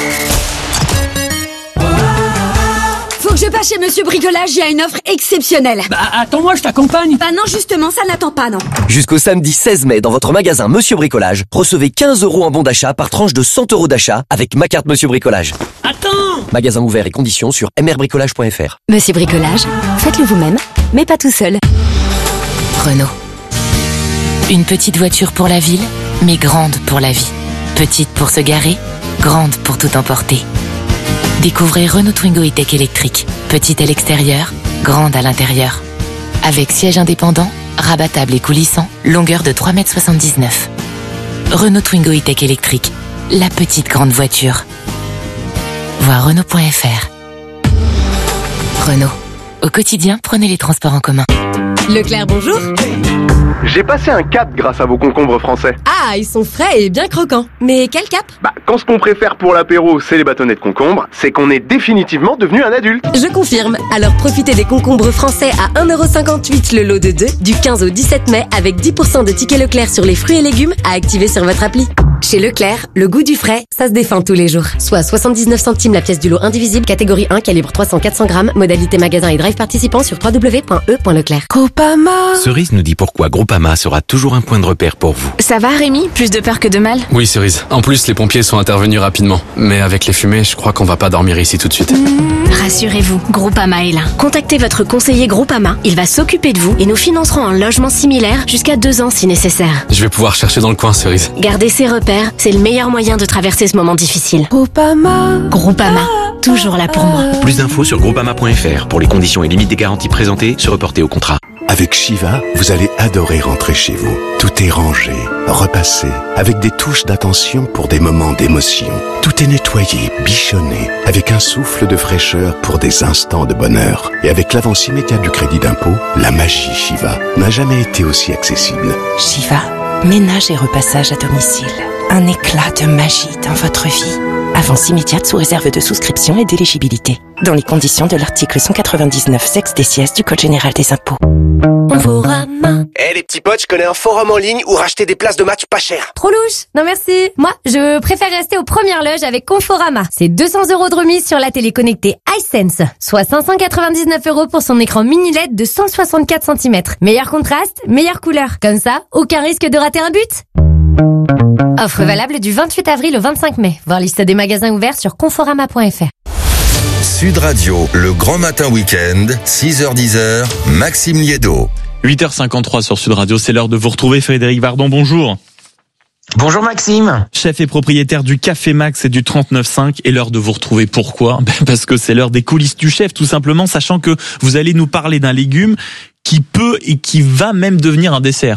Faut que je passe chez Monsieur Bricolage, il y a une offre exceptionnelle. Bah attends-moi, je t'accompagne. Bah non, justement, ça n'attend pas, non. Jusqu'au samedi 16 mai, dans votre magasin Monsieur Bricolage, recevez 15 € en bon d'achat par tranche de 100 € d'achat avec ma carte Monsieur Bricolage. Attends! Magasin ouvert et conditions sur mrbricolage.fr. Monsieur Bricolage, faites-le vous-même, mais pas tout seul. Renault. Une petite voiture pour la ville, mais grande pour la vie. Petite pour se garer, grande pour tout emporter. Découvrez Renault Twingo E-Tech électrique. Petite à l'extérieur, grande à l'intérieur. Avec siège indépendant, rabattable et coulissant, longueur de 3,79 m. Renault Twingo E-Tech électrique. La petite grande voiture. Voir Renault.fr. Renault. Au quotidien, prenez les transports en commun. Leclerc, bonjour. J'ai passé un cap grâce à vos concombres français. Ah, ils sont frais et bien croquants. Mais quel cap? Quand ce qu'on préfère pour l'apéro, c'est les bâtonnets de concombre, c'est qu'on est définitivement devenu un adulte. Je confirme. Alors profitez des concombres français à 1,58 € le lot de 2, du 15 au 17 mai, avec 10% de tickets Leclerc sur les fruits et légumes à activer sur votre appli. Chez Leclerc, le goût du frais, ça se défend tous les jours. Soit 79 centimes la pièce du lot indivisible, catégorie 1, calibre 300-400 grammes, modalité magasin et drive participant sur www.e.leclerc. Groupama. Cerise nous dit pourquoi Groupama sera toujours un point de repère pour vous. Ça va Rémi? Plus de peur que de mal? Oui Cerise. En plus, les pompiers sont intervenus rapidement. Mais avec les fumées, je crois qu'on va pas dormir ici tout de suite. Rassurez-vous, Groupama est là. Contactez votre conseiller Groupama, il va s'occuper de vous et nous financerons un logement similaire jusqu'à 2 ans si nécessaire. Je vais pouvoir chercher dans le coin, Cerise. Gardez ses repères, c'est le meilleur moyen de traverser ce moment difficile. Groupama. Groupama, toujours là pour moi. Plus d'infos sur groupama.fr. Pour les conditions et limites des garanties présentées, se reporter au contrat. Avec Shiva, vous allez adorer rentrer chez vous. Tout est rangé, repassé, avec des touches d'attention pour des moments d'émotion. Tout est nettoyé, bichonné, avec un souffle de fraîcheur pour des instants de bonheur. Et avec l'avance immédiate du crédit d'impôt, la magie Shiva n'a jamais été aussi accessible. Shiva, ménage et repassage à domicile. Un éclat de magie dans votre vie. Avance immédiate sous réserve de souscription et d'éligibilité. Dans les conditions de l'article 199 sex des sièges du Code général des impôts. Conforama. Les petits potes, je connais un forum en ligne où racheter des places de match pas cher. Trop louche. Non merci. Moi, je préfère rester aux premières loges avec Conforama. C'est 200 € de remise sur la télé connectée iSense. Soit 599 € pour son écran mini LED de 164 cm. Meilleur contraste, meilleure couleur. Comme ça, aucun risque de rater un but. Offre valable du 28 avril au 25 mai. Voir liste des magasins ouverts sur conforama.fr. Sud Radio, le grand matin week-end, 6h-10h, Maxime Liédo. 8h53 sur Sud Radio, c'est l'heure de vous retrouver. Frédéric Vardon, bonjour. Bonjour Maxime. Chef et propriétaire du Café Max et du 39.5, et l'heure de vous retrouver. Pourquoi? Parce que c'est l'heure des coulisses du chef, tout simplement, sachant que vous allez nous parler d'un légume qui peut et qui va même devenir un dessert.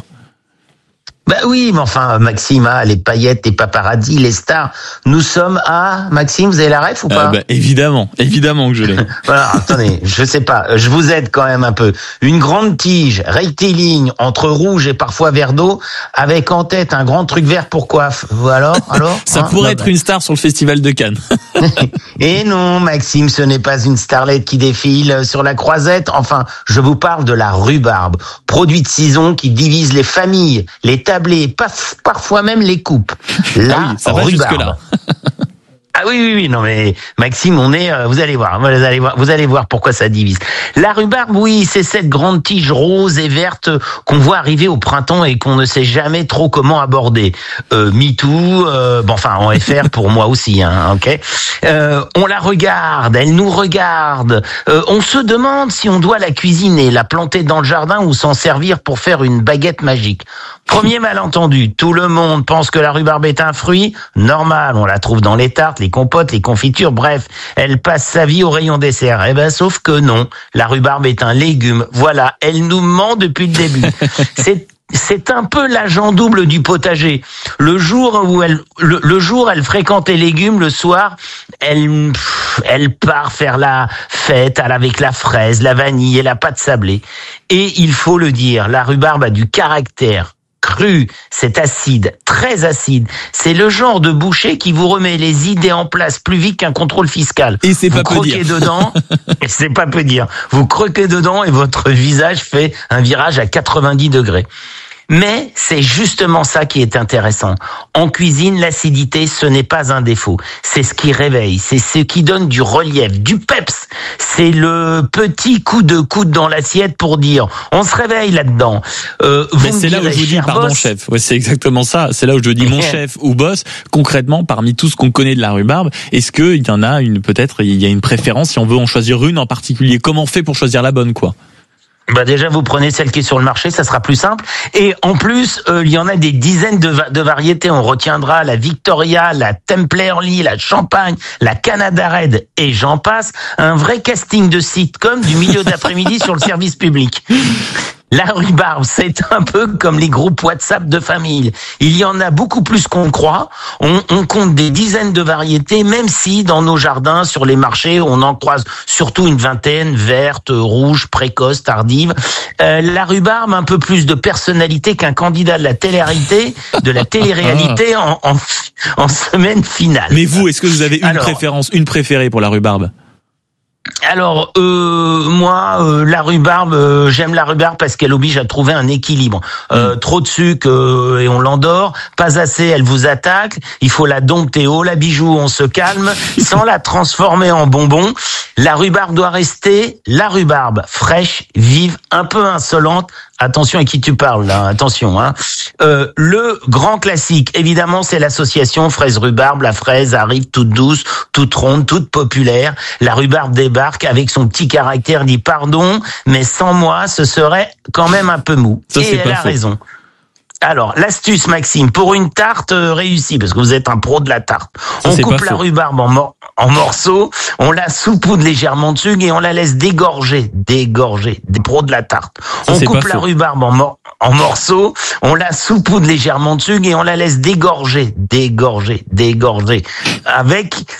Bah oui, mais enfin, Maxime, les paillettes, les paparazzis, les stars, nous sommes à... Maxime, vous avez la ref ou pas? Évidemment que je l'ai. Voilà, attendez, je sais pas, je vous aide quand même un peu. Une grande tige, rectiligne, entre rouge et parfois vert d'eau, avec en tête un grand truc vert pour coiffe. Alors Ça pourrait être une star sur le Festival de Cannes. Et non, Maxime, ce n'est pas une starlette qui défile sur la croisette. Enfin, je vous parle de la rhubarbe, produit de saison qui divise les familles, les tablés, parfois même les coupes. La ça va rhubarbe. jusque-là. Ah oui, non mais Maxime, vous allez voir pourquoi ça divise. La rhubarbe, oui, c'est cette grande tige rose et verte qu'on voit arriver au printemps et qu'on ne sait jamais trop comment aborder. MeToo, en FR pour moi aussi, ok. On la regarde, elle nous regarde. On se demande si on doit la cuisiner, la planter dans le jardin ou s'en servir pour faire une baguette magique. Premier malentendu, tout le monde pense que la rhubarbe est un fruit. Normal, on la trouve dans les tartes, les compotes, les confitures, bref, elle passe sa vie au rayon dessert. Sauf que non, la rhubarbe est un légume. Voilà, elle nous ment depuis le début. C'est c'est un peu l'agent double du potager. Le jour où elle fréquente les légumes, le soir, elle part faire la fête avec la fraise, la vanille et la pâte sablée. Et il faut le dire, la rhubarbe a du caractère. Cru, c'est acide, très acide. C'est le genre de boucher qui vous remet les idées en place plus vite qu'un contrôle fiscal. Et c'est vous pas peu dire. Dedans, et c'est pas peu dire. Vous croquez dedans et votre visage fait un virage à 90 degrés. Mais c'est justement ça qui est intéressant. En cuisine, l'acidité, ce n'est pas un défaut. C'est ce qui réveille, c'est ce qui donne du relief, du peps. C'est le petit coup de coude dans l'assiette pour dire, on se réveille là-dedans. Mais c'est là où je vous dis, pardon chef, ouais, c'est exactement ça. C'est là où je dis mon chef ou boss, concrètement, parmi tout ce qu'on connaît de la rhubarbe, est-ce qu'il y en a peut-être, il y a une préférence si on veut en choisir une en particulier? Comment on fait pour choisir la bonne, quoi? Bah déjà, vous prenez celle qui est sur le marché, ça sera plus simple. Et en plus, il y en a des dizaines de variétés. On retiendra la Victoria, la Temperley, la Champagne, la Canada Red et j'en passe. Un vrai casting de sitcom du milieu d'après-midi sur le service public. La rhubarbe, c'est un peu comme les groupes WhatsApp de famille. Il y en a beaucoup plus qu'on croit. On compte des dizaines de variétés, même si dans nos jardins, sur les marchés, on en croise surtout une vingtaine, verte, rouge, précoce, tardive. La rhubarbe, un peu plus de personnalité qu'un candidat de la télé-réalité en semaine finale. Mais vous, est-ce que vous avez une préférée pour la rhubarbe? Alors moi la rhubarbe, j'aime la rhubarbe parce qu'elle oblige à trouver un équilibre. Trop de sucre et on l'endort, pas assez elle vous attaque, il faut la dompter haut la bijou, on se calme sans la transformer en bonbon. La rhubarbe doit rester la rhubarbe, fraîche, vive, un peu insolente. Attention à qui tu parles là, attention hein. Le grand classique, évidemment, c'est l'association fraise-rhubarbe. La fraise arrive toute douce, toute ronde, toute populaire. La rhubarbe débarque avec son petit caractère, dit pardon, mais sans moi, ce serait quand même un peu mou. Ça, et elle a raison. Alors, l'astuce, Maxime, pour une tarte réussie, parce que vous êtes un pro de la tarte, on coupe la rhubarbe en morceaux, on la saupoudre légèrement dessus et on la laisse dégorger, des pros de la tarte. On coupe la rhubarbe en morceaux, on la saupoudre légèrement dessus et on la laisse dégorger, avec